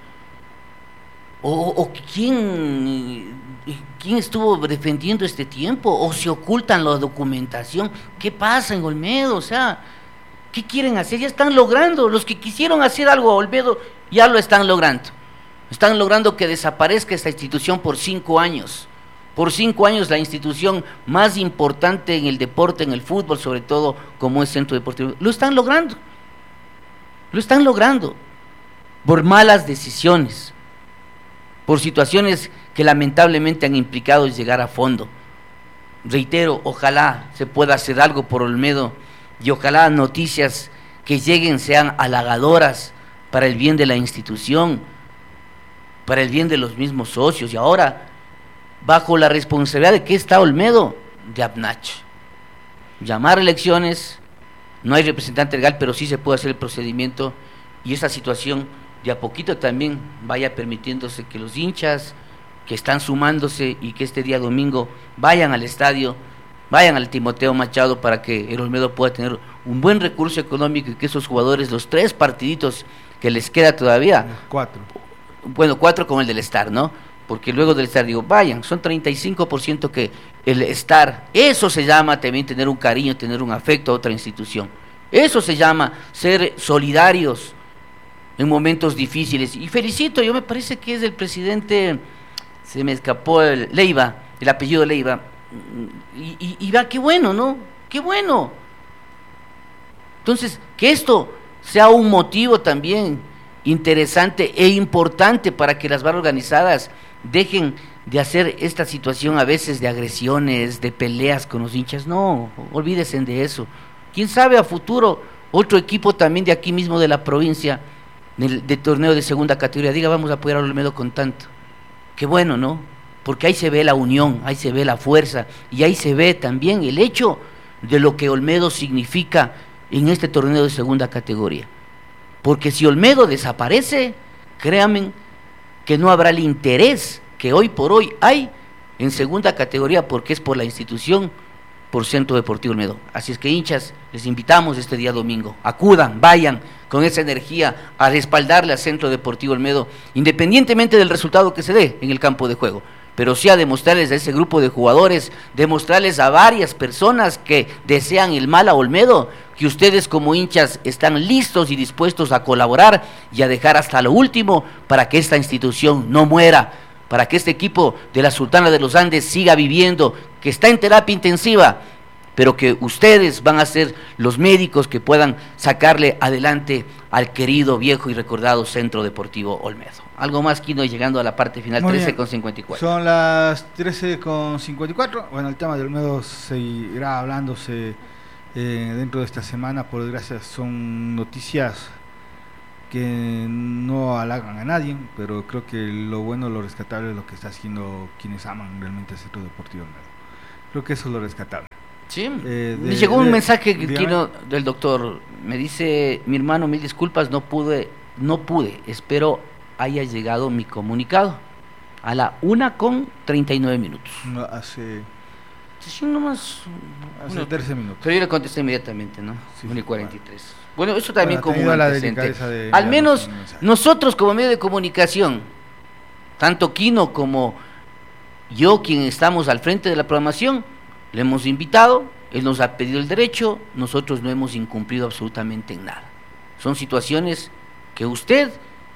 O, o quién, quién estuvo defendiendo este tiempo, o se ocultan la documentación. ¿Qué pasa en Olmedo? O sea, ¿qué quieren hacer? Ya están logrando, los que quisieron hacer algo a Olmedo ya lo están logrando. Están logrando que desaparezca esta institución por cinco años. Por cinco años la institución más importante en el deporte, en el fútbol, sobre todo como es Centro Deportivo. Lo están logrando. Lo están logrando. Por malas decisiones. Por situaciones que lamentablemente han implicado llegar a fondo. Reitero, ojalá se pueda hacer algo por Olmedo y ojalá noticias que lleguen sean halagadoras para el bien de la institución, para el bien de los mismos socios. Y ahora, bajo la responsabilidad de que está Olmedo, de APNACH. Llamar elecciones, no hay representante legal, pero sí se puede hacer el procedimiento y esa situación de a poquito también vaya permitiéndose que los hinchas que están sumándose y que este día domingo vayan al estadio, vayan al Timoteo Machado para que el Olmedo pueda tener un buen recurso económico y que esos jugadores, los tres partiditos que les queda todavía, cuatro, bueno, cuatro con el del Star, ¿no? Porque luego del Star digo, vayan, son treinta y cinco por ciento que el Star, eso se llama también tener un cariño, tener un afecto a otra institución, eso se llama ser solidarios en momentos difíciles. Y felicito, yo me parece que es el presidente, se me escapó el Leiva, el apellido Leiva, y, y, y va, qué bueno, ¿no? Qué bueno. Entonces, que esto sea un motivo también interesante e importante para que las barras organizadas dejen de hacer esta situación a veces de agresiones, de peleas con los hinchas. No, olvídense de eso. Quién sabe a futuro otro equipo también de aquí mismo de la provincia de, de torneo de segunda categoría diga vamos a apoyar a Olmedo con tanto. Qué bueno, ¿no? Porque ahí se ve la unión, ahí se ve la fuerza y ahí se ve también el hecho de lo que Olmedo significa en este torneo de segunda categoría. Porque si Olmedo desaparece, créanme que no habrá el interés que hoy por hoy hay en segunda categoría, porque es por la institución, por Centro Deportivo Olmedo. Así es que hinchas, les invitamos este día domingo, acudan, vayan con esa energía a respaldarle al Centro Deportivo Olmedo, independientemente del resultado que se dé en el campo de juego, pero sí a demostrarles a ese grupo de jugadores, demostrarles a varias personas que desean el mal a Olmedo, que ustedes como hinchas están listos y dispuestos a colaborar y a dejar hasta lo último para que esta institución no muera, para que este equipo de la Sultana de los Andes siga viviendo, que está en terapia intensiva, pero que ustedes van a ser los médicos que puedan sacarle adelante al querido, viejo y recordado Centro Deportivo Olmedo. Algo más, Quino, llegando a la parte final, trece con cincuenta y cuatro. Son las trece con cincuenta y cuatro. Bueno, el tema de Olmedo seguirá hablándose eh, dentro de esta semana. Por desgracia, son noticias que no halagan a nadie, pero creo que lo bueno, lo rescatable es lo que está haciendo quienes aman realmente el Centro Deportivo Olmedo. Creo que eso es lo rescatable. Sí, eh, me llegó un de, mensaje que de, quiero del doctor, me dice: mi hermano, mil disculpas, no pude, no pude, espero haya llegado mi comunicado a la una con treinta y nueve minutos. No, hace... Sí, nomás... Hace bueno, trece minutos. Pero yo le contesté inmediatamente, ¿no? Sí, una y sí, cuarenta y tres. Bueno, eso también bueno, como un la antecedente. de Al menos nosotros como medio de comunicación, tanto Quino como yo, quien estamos al frente de la programación, le hemos invitado, él nos ha pedido el derecho, nosotros no hemos incumplido absolutamente en nada. Son situaciones que usted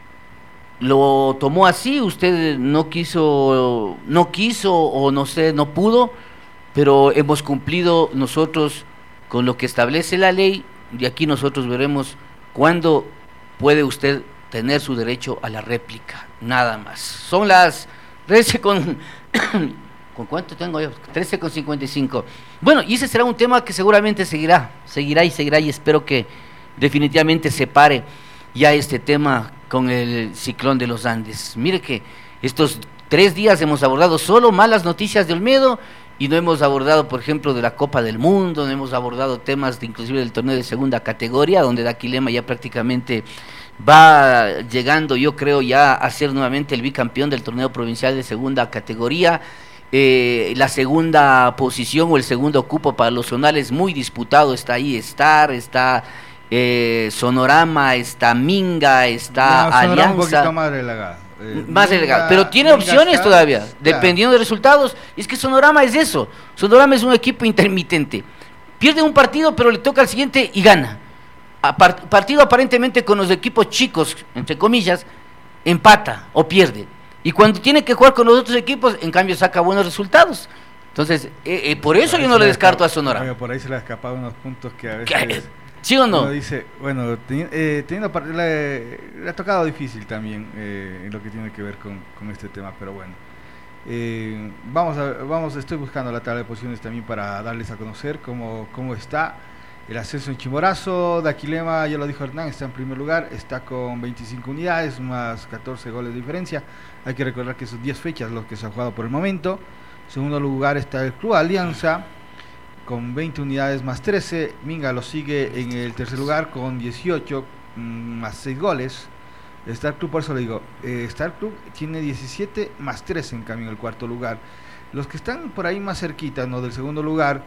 lo tomó así, usted no quiso, no quiso o no sé, no pudo, pero hemos cumplido nosotros con lo que establece la ley. De aquí nosotros veremos cuándo puede usted tener su derecho a la réplica, nada más. Son las trece con... ¿Con cuánto tengo yo? trece con cincuenta y cinco. Bueno, y ese será un tema que seguramente seguirá, seguirá y seguirá, y espero que definitivamente se pare ya este tema con el ciclón de los Andes. Mire que estos tres días hemos abordado solo malas noticias de Olmedo, y no hemos abordado, por ejemplo, de la Copa del Mundo, no hemos abordado temas de, inclusive del torneo de segunda categoría, donde Daquilema ya prácticamente va llegando, yo creo, ya a ser nuevamente el bicampeón del torneo provincial de segunda categoría. Eh, la segunda posición o el segundo cupo para los zonales muy disputado, está ahí Star, está eh, Sonorama, está Minga, está no, Alianza. Un poquito más relegado. Eh, más Minga, relegado, pero tiene Minga opciones está, todavía, claro. Dependiendo de resultados. Y es que Sonorama es eso, Sonorama es un equipo intermitente, pierde un partido pero le toca al siguiente y gana. A part- partido aparentemente con los equipos chicos, entre comillas, empata o pierde. Y cuando tiene que jugar con los otros equipos, en cambio saca buenos resultados. Entonces, eh, eh, por eso yo no le descarto a Sonora. Oye, por ahí se le ha escapado unos puntos que a veces... ¿Sí o no? Dice, bueno, teni- eh, teniendo par- le, le ha tocado difícil también eh, en lo que tiene que ver con, con este tema, pero bueno. Eh, vamos a, vamos, estoy buscando la tabla de posiciones también para darles a conocer cómo, cómo está el ascenso en Chimborazo. Daquilema, ya lo dijo Hernán, está en primer lugar, está con veinticinco unidades, más catorce goles de diferencia. Hay que recordar que son diez fechas los que se han jugado por el momento. En segundo lugar está el Club Alianza, con veinte unidades más trece. Minga lo sigue en el tercer lugar con dieciocho más seis goles. Star Club, por eso le digo, eh, Star Club tiene diecisiete más trece en cambio en el cuarto lugar. Los que están por ahí más cerquita, ¿no?, del segundo lugar,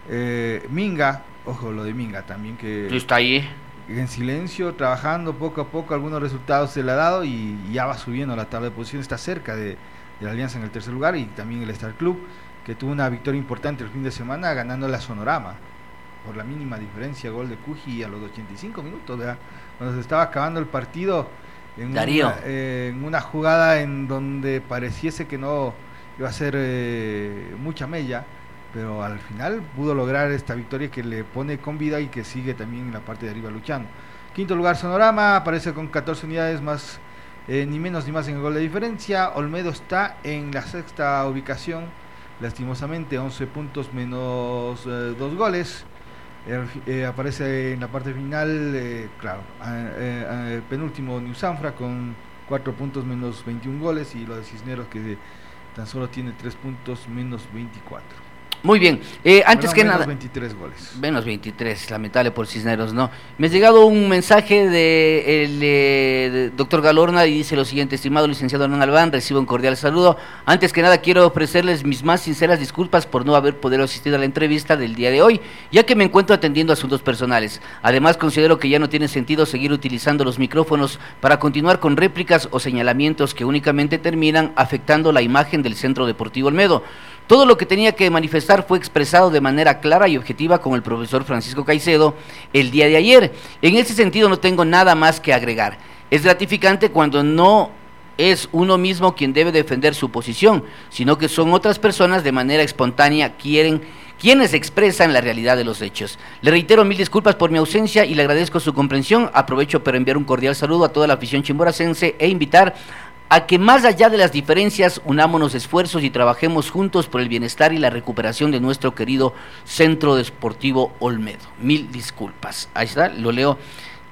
eh, Minga, ojo lo de Minga también, que está ahí en silencio, trabajando poco a poco, algunos resultados se le ha dado y ya va subiendo la tabla de posiciones, está cerca de, de la Alianza en el tercer lugar, y también el Star Club, que tuvo una victoria importante el fin de semana ganando la Sonorama por la mínima diferencia, gol de Cuji a los ochenta y cinco minutos, ¿verdad?, cuando se estaba acabando el partido, en Darío. una, eh, en una jugada en donde pareciese que no iba a ser eh, mucha mella, pero al final pudo lograr esta victoria que le pone con vida y que sigue también en la parte de arriba luchando. Quinto lugar Sonorama, aparece con catorce unidades más, eh, ni menos ni más en el gol de diferencia. Olmedo está en la sexta ubicación, lastimosamente once puntos menos eh, dos goles. Eh, eh, aparece en la parte final, eh, claro, eh, eh, penúltimo New Sanfra con cuatro puntos menos veintiún goles, y lo de Cisneros que tan solo tiene tres puntos menos veinticuatro. Muy bien, eh, antes bueno, que menos nada... veintitrés goles. Menos veintitrés, lamentable por Cisneros, ¿no? Me ha llegado un mensaje de el eh, de doctor Galorna y dice lo siguiente: estimado licenciado Hernán Albán, recibo un cordial saludo. Antes que nada quiero ofrecerles mis más sinceras disculpas por no haber podido asistir a la entrevista del día de hoy, ya que me encuentro atendiendo asuntos personales. Además, considero que ya no tiene sentido seguir utilizando los micrófonos para continuar con réplicas o señalamientos que únicamente terminan afectando la imagen del Centro Deportivo Olmedo. Todo lo que tenía que manifestar fue expresado de manera clara y objetiva con el profesor Francisco Caicedo el día de ayer. En ese sentido no tengo nada más que agregar. Es gratificante cuando no es uno mismo quien debe defender su posición, sino que son otras personas de manera espontánea quieren, quienes expresan la realidad de los hechos. Le reitero mil disculpas por mi ausencia y le agradezco su comprensión. Aprovecho para enviar un cordial saludo a toda la afición chimboracense e invitar a que más allá de las diferencias unámonos esfuerzos y trabajemos juntos por el bienestar y la recuperación de nuestro querido Centro Deportivo Olmedo. Mil disculpas. Ahí está, lo leo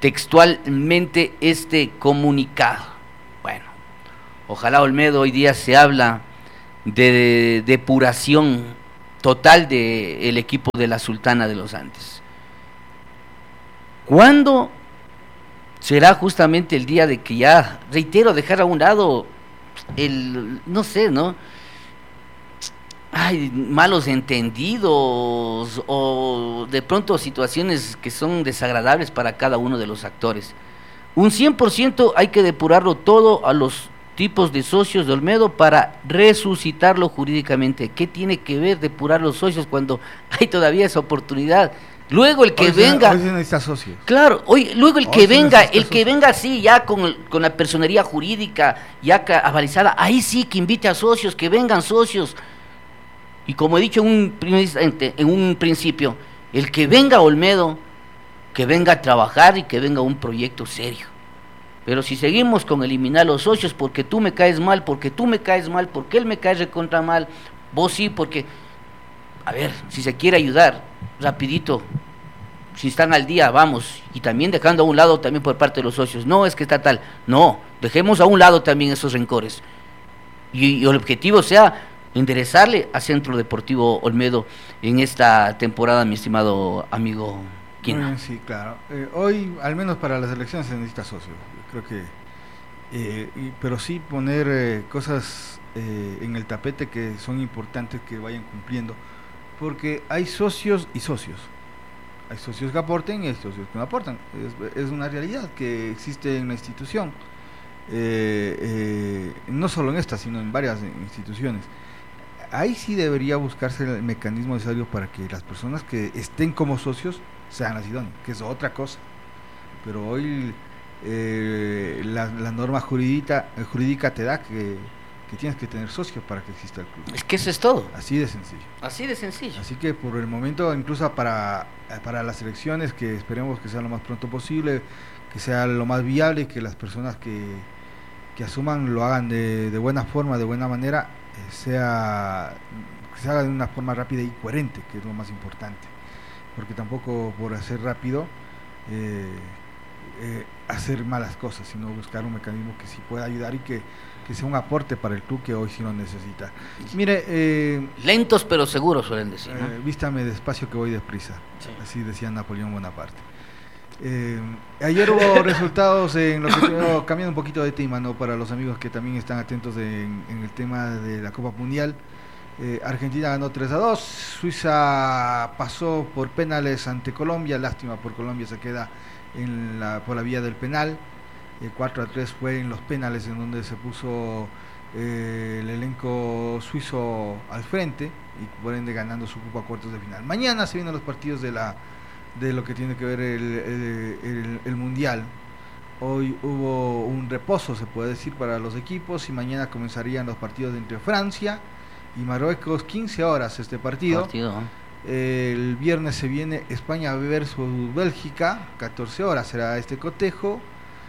textualmente este comunicado. Bueno, ojalá, Olmedo, hoy día se habla de depuración total del equipo de la Sultana de los Andes. ¿Cuándo será justamente el día de que ya, reitero, dejar a un lado el, no sé, ¿no? Hay malos entendidos o de pronto situaciones que son desagradables para cada uno de los actores? Un cien por ciento hay que depurarlo todo a los tipos de socios de Olmedo para resucitarlo jurídicamente. ¿Qué tiene que ver depurar los socios cuando hay todavía esa oportunidad? Luego el que hoy venga, se, hoy se necesita socios. Claro, hoy luego el Hoy que se venga, necesita el que socios. venga así ya con, con la personería jurídica ya ca- avalizada, ahí sí que invite a socios, que vengan socios. Y como he dicho en un, primer instante, en un principio, el que venga a Olmedo, que venga a trabajar y que venga un proyecto serio. Pero si seguimos con eliminar los socios porque tú me caes mal, porque tú me caes mal, porque él me cae recontra mal, vos sí, porque... A ver, si se quiere ayudar, rapidito, si están al día, vamos, y también dejando a un lado también por parte de los socios, no es que está tal, no, dejemos a un lado también esos rencores, y, y el objetivo sea enderezarle a Centro Deportivo Olmedo en esta temporada, mi estimado amigo Quina. Mm, sí, claro. Eh, hoy, al menos para las elecciones, se necesita socios. Creo que, eh, y- pero sí poner eh, cosas eh, en el tapete que son importantes que vayan cumpliendo, porque hay socios y socios. Hay socios que aporten y hay socios que no aportan. Es, es una realidad que existe en la institución, eh, eh, no solo en esta, sino en varias instituciones. Ahí sí debería buscarse el mecanismo necesario para que las personas que estén como socios sean las idóneas, que es otra cosa. Pero hoy eh, la, la norma jurídica, jurídica te da que, que tienes que tener socios para que exista el club. Es que eso es todo, Así de sencillo. así de sencillo. Así que por el momento, incluso para, para las elecciones, que esperemos que sea lo más pronto posible, que sea lo más viable y que las personas que, que asuman lo hagan de, de buena forma, de buena manera, eh, sea que se haga de una forma rápida y coherente, que es lo más importante. Porque tampoco por hacer rápido eh, eh, hacer malas cosas, sino buscar un mecanismo que sí pueda ayudar y que, que sea un aporte para el club que hoy sí lo necesita. Mire, eh, Lentos pero seguros, suelen decir, ¿no? eh, vístame despacio que voy deprisa, Sí. así decía Napoleón Bonaparte. Eh, ayer hubo resultados en lo que tengo, cambiando un poquito de tema, ¿no? Para los amigos que también están atentos en, en el tema de la Copa Mundial. Eh, Argentina ganó tres a dos, Suiza pasó por penales ante Colombia, lástima por Colombia, se queda en la, por la vía del penal. eh, cuatro a tres fue en los penales en donde se puso eh, el elenco suizo al frente y por ende ganando su cupo a cuartos de final. Mañana se vienen los partidos de la de lo que tiene que ver el, el, el, el Mundial. Hoy hubo un reposo, se puede decir, para los equipos y mañana comenzarían los partidos entre Francia y Marruecos, quince horas este partido. Partido, ¿no? Eh, el viernes se viene España versus Bélgica, catorce horas será este cotejo.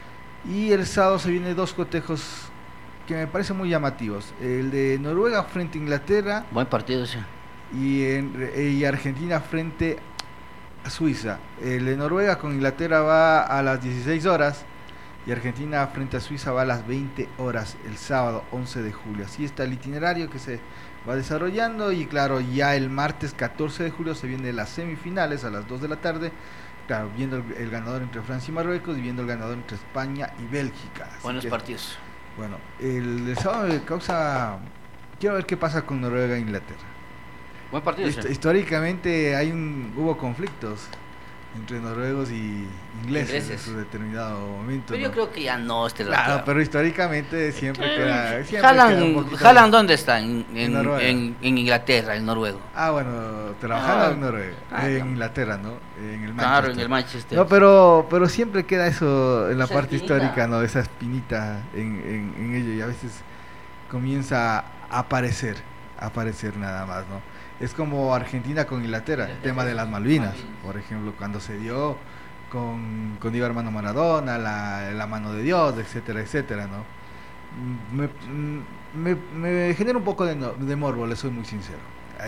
Y el sábado se vienen dos cotejos que me parecen muy llamativos. El de Noruega frente a Inglaterra Buen partido, sí. y, en, y Argentina frente a Suiza. El de Noruega con Inglaterra va a las dieciséis horas y Argentina frente a Suiza va a las veinte horas el sábado once de julio. Así está el itinerario que se va desarrollando y claro, ya el martes catorce de julio se vienen las semifinales a las dos de la tarde. Claro, viendo el, el ganador entre Francia y Marruecos y viendo el ganador entre España y Bélgica. Así Buenos que, partidos. bueno, el, el sábado me causa... Quiero ver qué pasa con Noruega e Inglaterra. Buen partido, Hist- sí. históricamente hay un, hubo conflictos entre noruegos y ingleses, Ingleses. en su determinado momento. Pero yo ¿no? creo que ya no este Claro, rato. pero históricamente siempre queda... Siempre queda un Jalan, poquito- Jalan, ¿dónde está? En, En en, Noruega. en- en Inglaterra, el noruego. Ah, bueno, trabajando Ah, en Noruega, ah, en no. Inglaterra, ¿no? En el Manchester. Claro, en el Manchester. No, pero, pero siempre queda eso en la Esa parte espinita. histórica, ¿no? Esa espinita en, en, en ello y a veces comienza a aparecer, a aparecer nada más, ¿no? Es como Argentina con Inglaterra, el tema de las Malvinas, por ejemplo, cuando se dio con, con Diego Armando Maradona, la, la mano de Dios, etcétera, etcétera, ¿no? Me, me, me genera un poco de, no- de morbo, le soy muy sincero, ahí.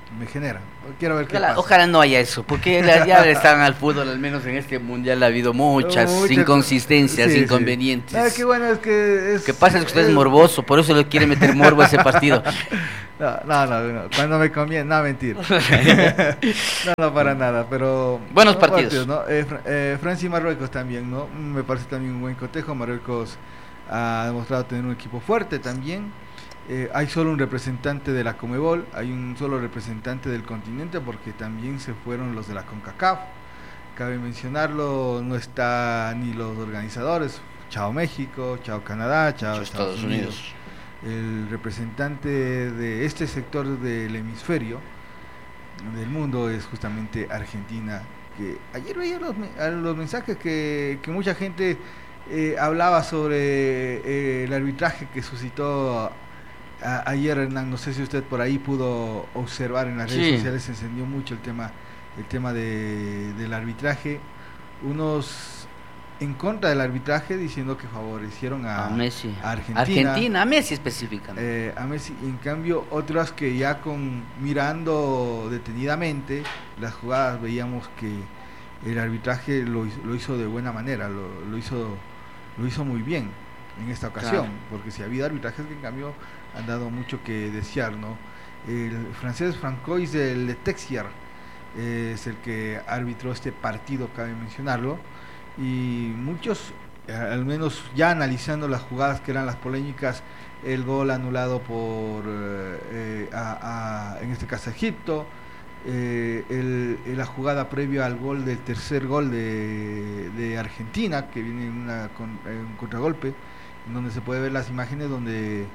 me genera. Quiero ver qué Ojalá, pasa. ojalá no haya eso, porque ya, ya están al fútbol, al menos en este mundial ha habido muchas Muchas- inconsistencias, sí, sí. inconvenientes. Ah, qué bueno es que es... Lo que pasa es que usted es es- morboso, por eso le quiere meter morbo a ese partido. No, no, no, no, cuando me conviene, no, mentira. no, no, para nada, pero... Buenos no, partidos. ¿no? Eh, Fra- eh, Francia y Marruecos también, ¿no? Me parece también un buen cotejo. Marruecos ha demostrado tener un equipo fuerte también. Eh, hay solo un representante de la Conmebol, hay un solo representante del continente porque también se fueron los de la CONCACAF. Cabe mencionarlo, no está ni los organizadores, chao México, chao Canadá, chao Estados Estados Unidos. Unidos. El representante de este sector del hemisferio del mundo es justamente Argentina, que ayer veía los, los mensajes que, que mucha gente eh, hablaba sobre eh, el arbitraje que suscitó a, ayer, Hernán. No sé si usted por ahí pudo observar en las redes Sí. sociales, se encendió mucho el tema, el tema de, del arbitraje, unos en contra del arbitraje diciendo que favorecieron a, A Messi. a Argentina, Argentina, a Messi específicamente. eh, a Messi. En cambio, otras que ya con mirando detenidamente las jugadas veíamos que el arbitraje lo, hizo- lo hizo de buena manera, lo, lo hizo lo hizo muy bien en esta ocasión, Claro. porque si ha habido arbitrajes que en cambio han dado mucho que desear, ¿no? El francés Francois del Le Texier eh, es el que arbitró este partido, cabe mencionarlo, y muchos, eh, al menos ya analizando las jugadas que eran las polémicas, el gol anulado por, eh, eh, a- a- en este caso Egipto, eh, el, el- la jugada previa al gol del tercer gol de, de Argentina, que viene en, una, con, en un contragolpe, en donde se puede ver las imágenes donde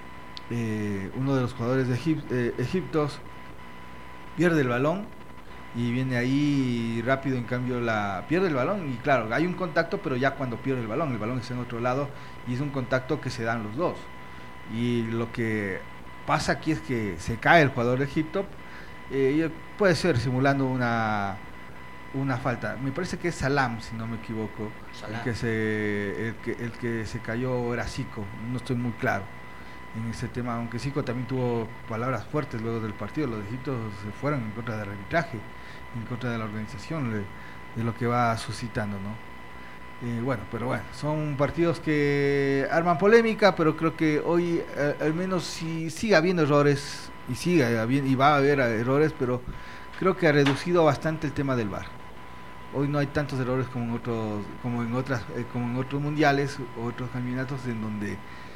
eh, uno de los jugadores de Egip- eh, Egiptos pierde el balón y viene ahí rápido, en cambio la pierde el balón y claro, hay un contacto, pero ya cuando pierde el balón, el balón está en otro lado y es un contacto que se dan los dos. Y lo que pasa aquí es que se cae el jugador de Egipto, eh, puede ser simulando una una falta. Me parece que es Salam, si no me equivoco. Salam. El que se el que, el que se cayó era Zico, no estoy muy claro en ese tema, aunque Zico también tuvo palabras fuertes luego del partido. Los de Egipto se fueron en contra del arbitraje, en contra de la organización, de, de lo que va suscitando, ¿no? Eh, bueno, pero bueno, son partidos que arman polémica, pero creo que hoy eh, al menos si sigue habiendo errores y sigue habiendo, y va a haber errores, pero creo que ha reducido bastante el tema del V A R. Hoy no hay tantos errores como en otros, como en otras, eh, como en otros mundiales o otros campeonatos en donde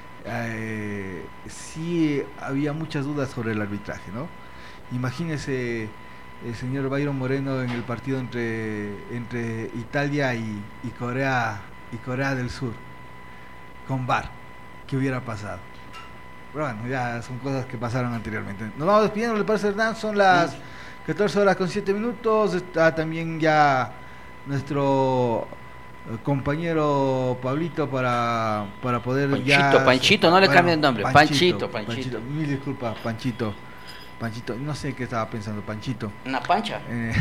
eh, sí había muchas dudas sobre el arbitraje, ¿no? Imagínese el señor Byron Moreno en el partido entre entre Italia y, y Corea y Corea del Sur con V A R, ¿qué hubiera pasado? Pero bueno, ya son cosas que pasaron anteriormente. Nos vamos despidiendo, ¿le parece, Hernán? Son las catorce horas con siete minutos. Está también ya nuestro eh, compañero Pablito para, para poder Panchito, ya... Panchito, no le cambie el nombre, Panchito, Panchito, Panchito. Mil disculpas, Panchito. Panchito, no sé qué estaba pensando, Panchito. Una pancha. Eh,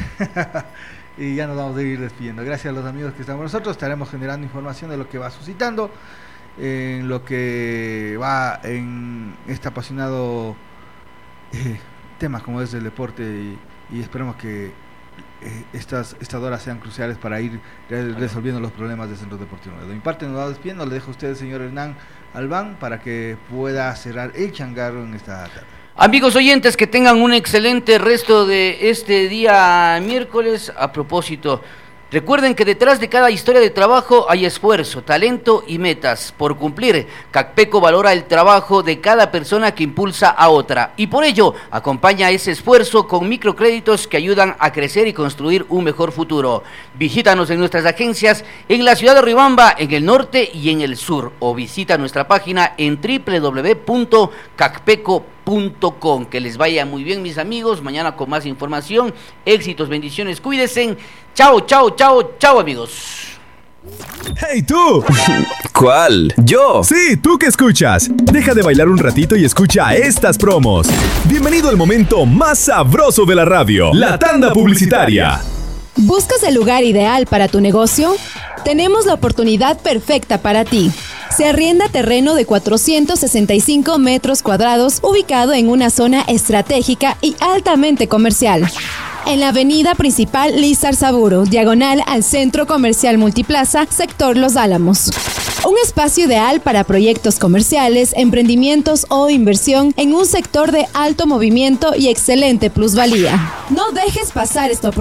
y ya nos vamos a ir despidiendo. Gracias a los amigos que están con nosotros. Estaremos generando información de lo que va suscitando, en lo que va en este apasionado eh, tema como es el deporte, y, y esperemos que eh, estas, estas horas sean cruciales para ir re- resolviendo los problemas del Centro Deportivo. De mi parte nos vamos despidiendo. Le dejo a usted, señor Hernán Albán, para que pueda cerrar el changarro en esta tarde. Amigos oyentes, que tengan un excelente resto de este día miércoles. A propósito, recuerden que detrás de cada historia de trabajo hay esfuerzo, talento y metas por cumplir. Cacpeco valora el trabajo de cada persona que impulsa a otra y por ello acompaña ese esfuerzo con microcréditos que ayudan a crecer y construir un mejor futuro. Visítanos en nuestras agencias en la ciudad de Riobamba, en el norte y en el sur, o visita nuestra página en doble u doble u doble u punto cacpeco punto com. Que les vaya muy bien, mis amigos. Mañana con más información. Éxitos, bendiciones, cuídense. Chao, chao, chao, chao, amigos. ¡Hey tú! ¿Cuál? ¿Yo? Sí, tú que escuchas. Deja de bailar un ratito y escucha estas promos. Bienvenido al momento más sabroso de la radio, la tanda publicitaria. ¿Buscas el lugar ideal para tu negocio? Tenemos la oportunidad perfecta para ti. Se arrienda terreno de cuatrocientos sesenta y cinco metros cuadrados ubicado en una zona estratégica y altamente comercial. En la avenida principal Lizar Saburo, diagonal al Centro Comercial Multiplaza, sector Los Álamos. Un espacio ideal para proyectos comerciales, emprendimientos o inversión en un sector de alto movimiento y excelente plusvalía. No dejes pasar esta oportunidad.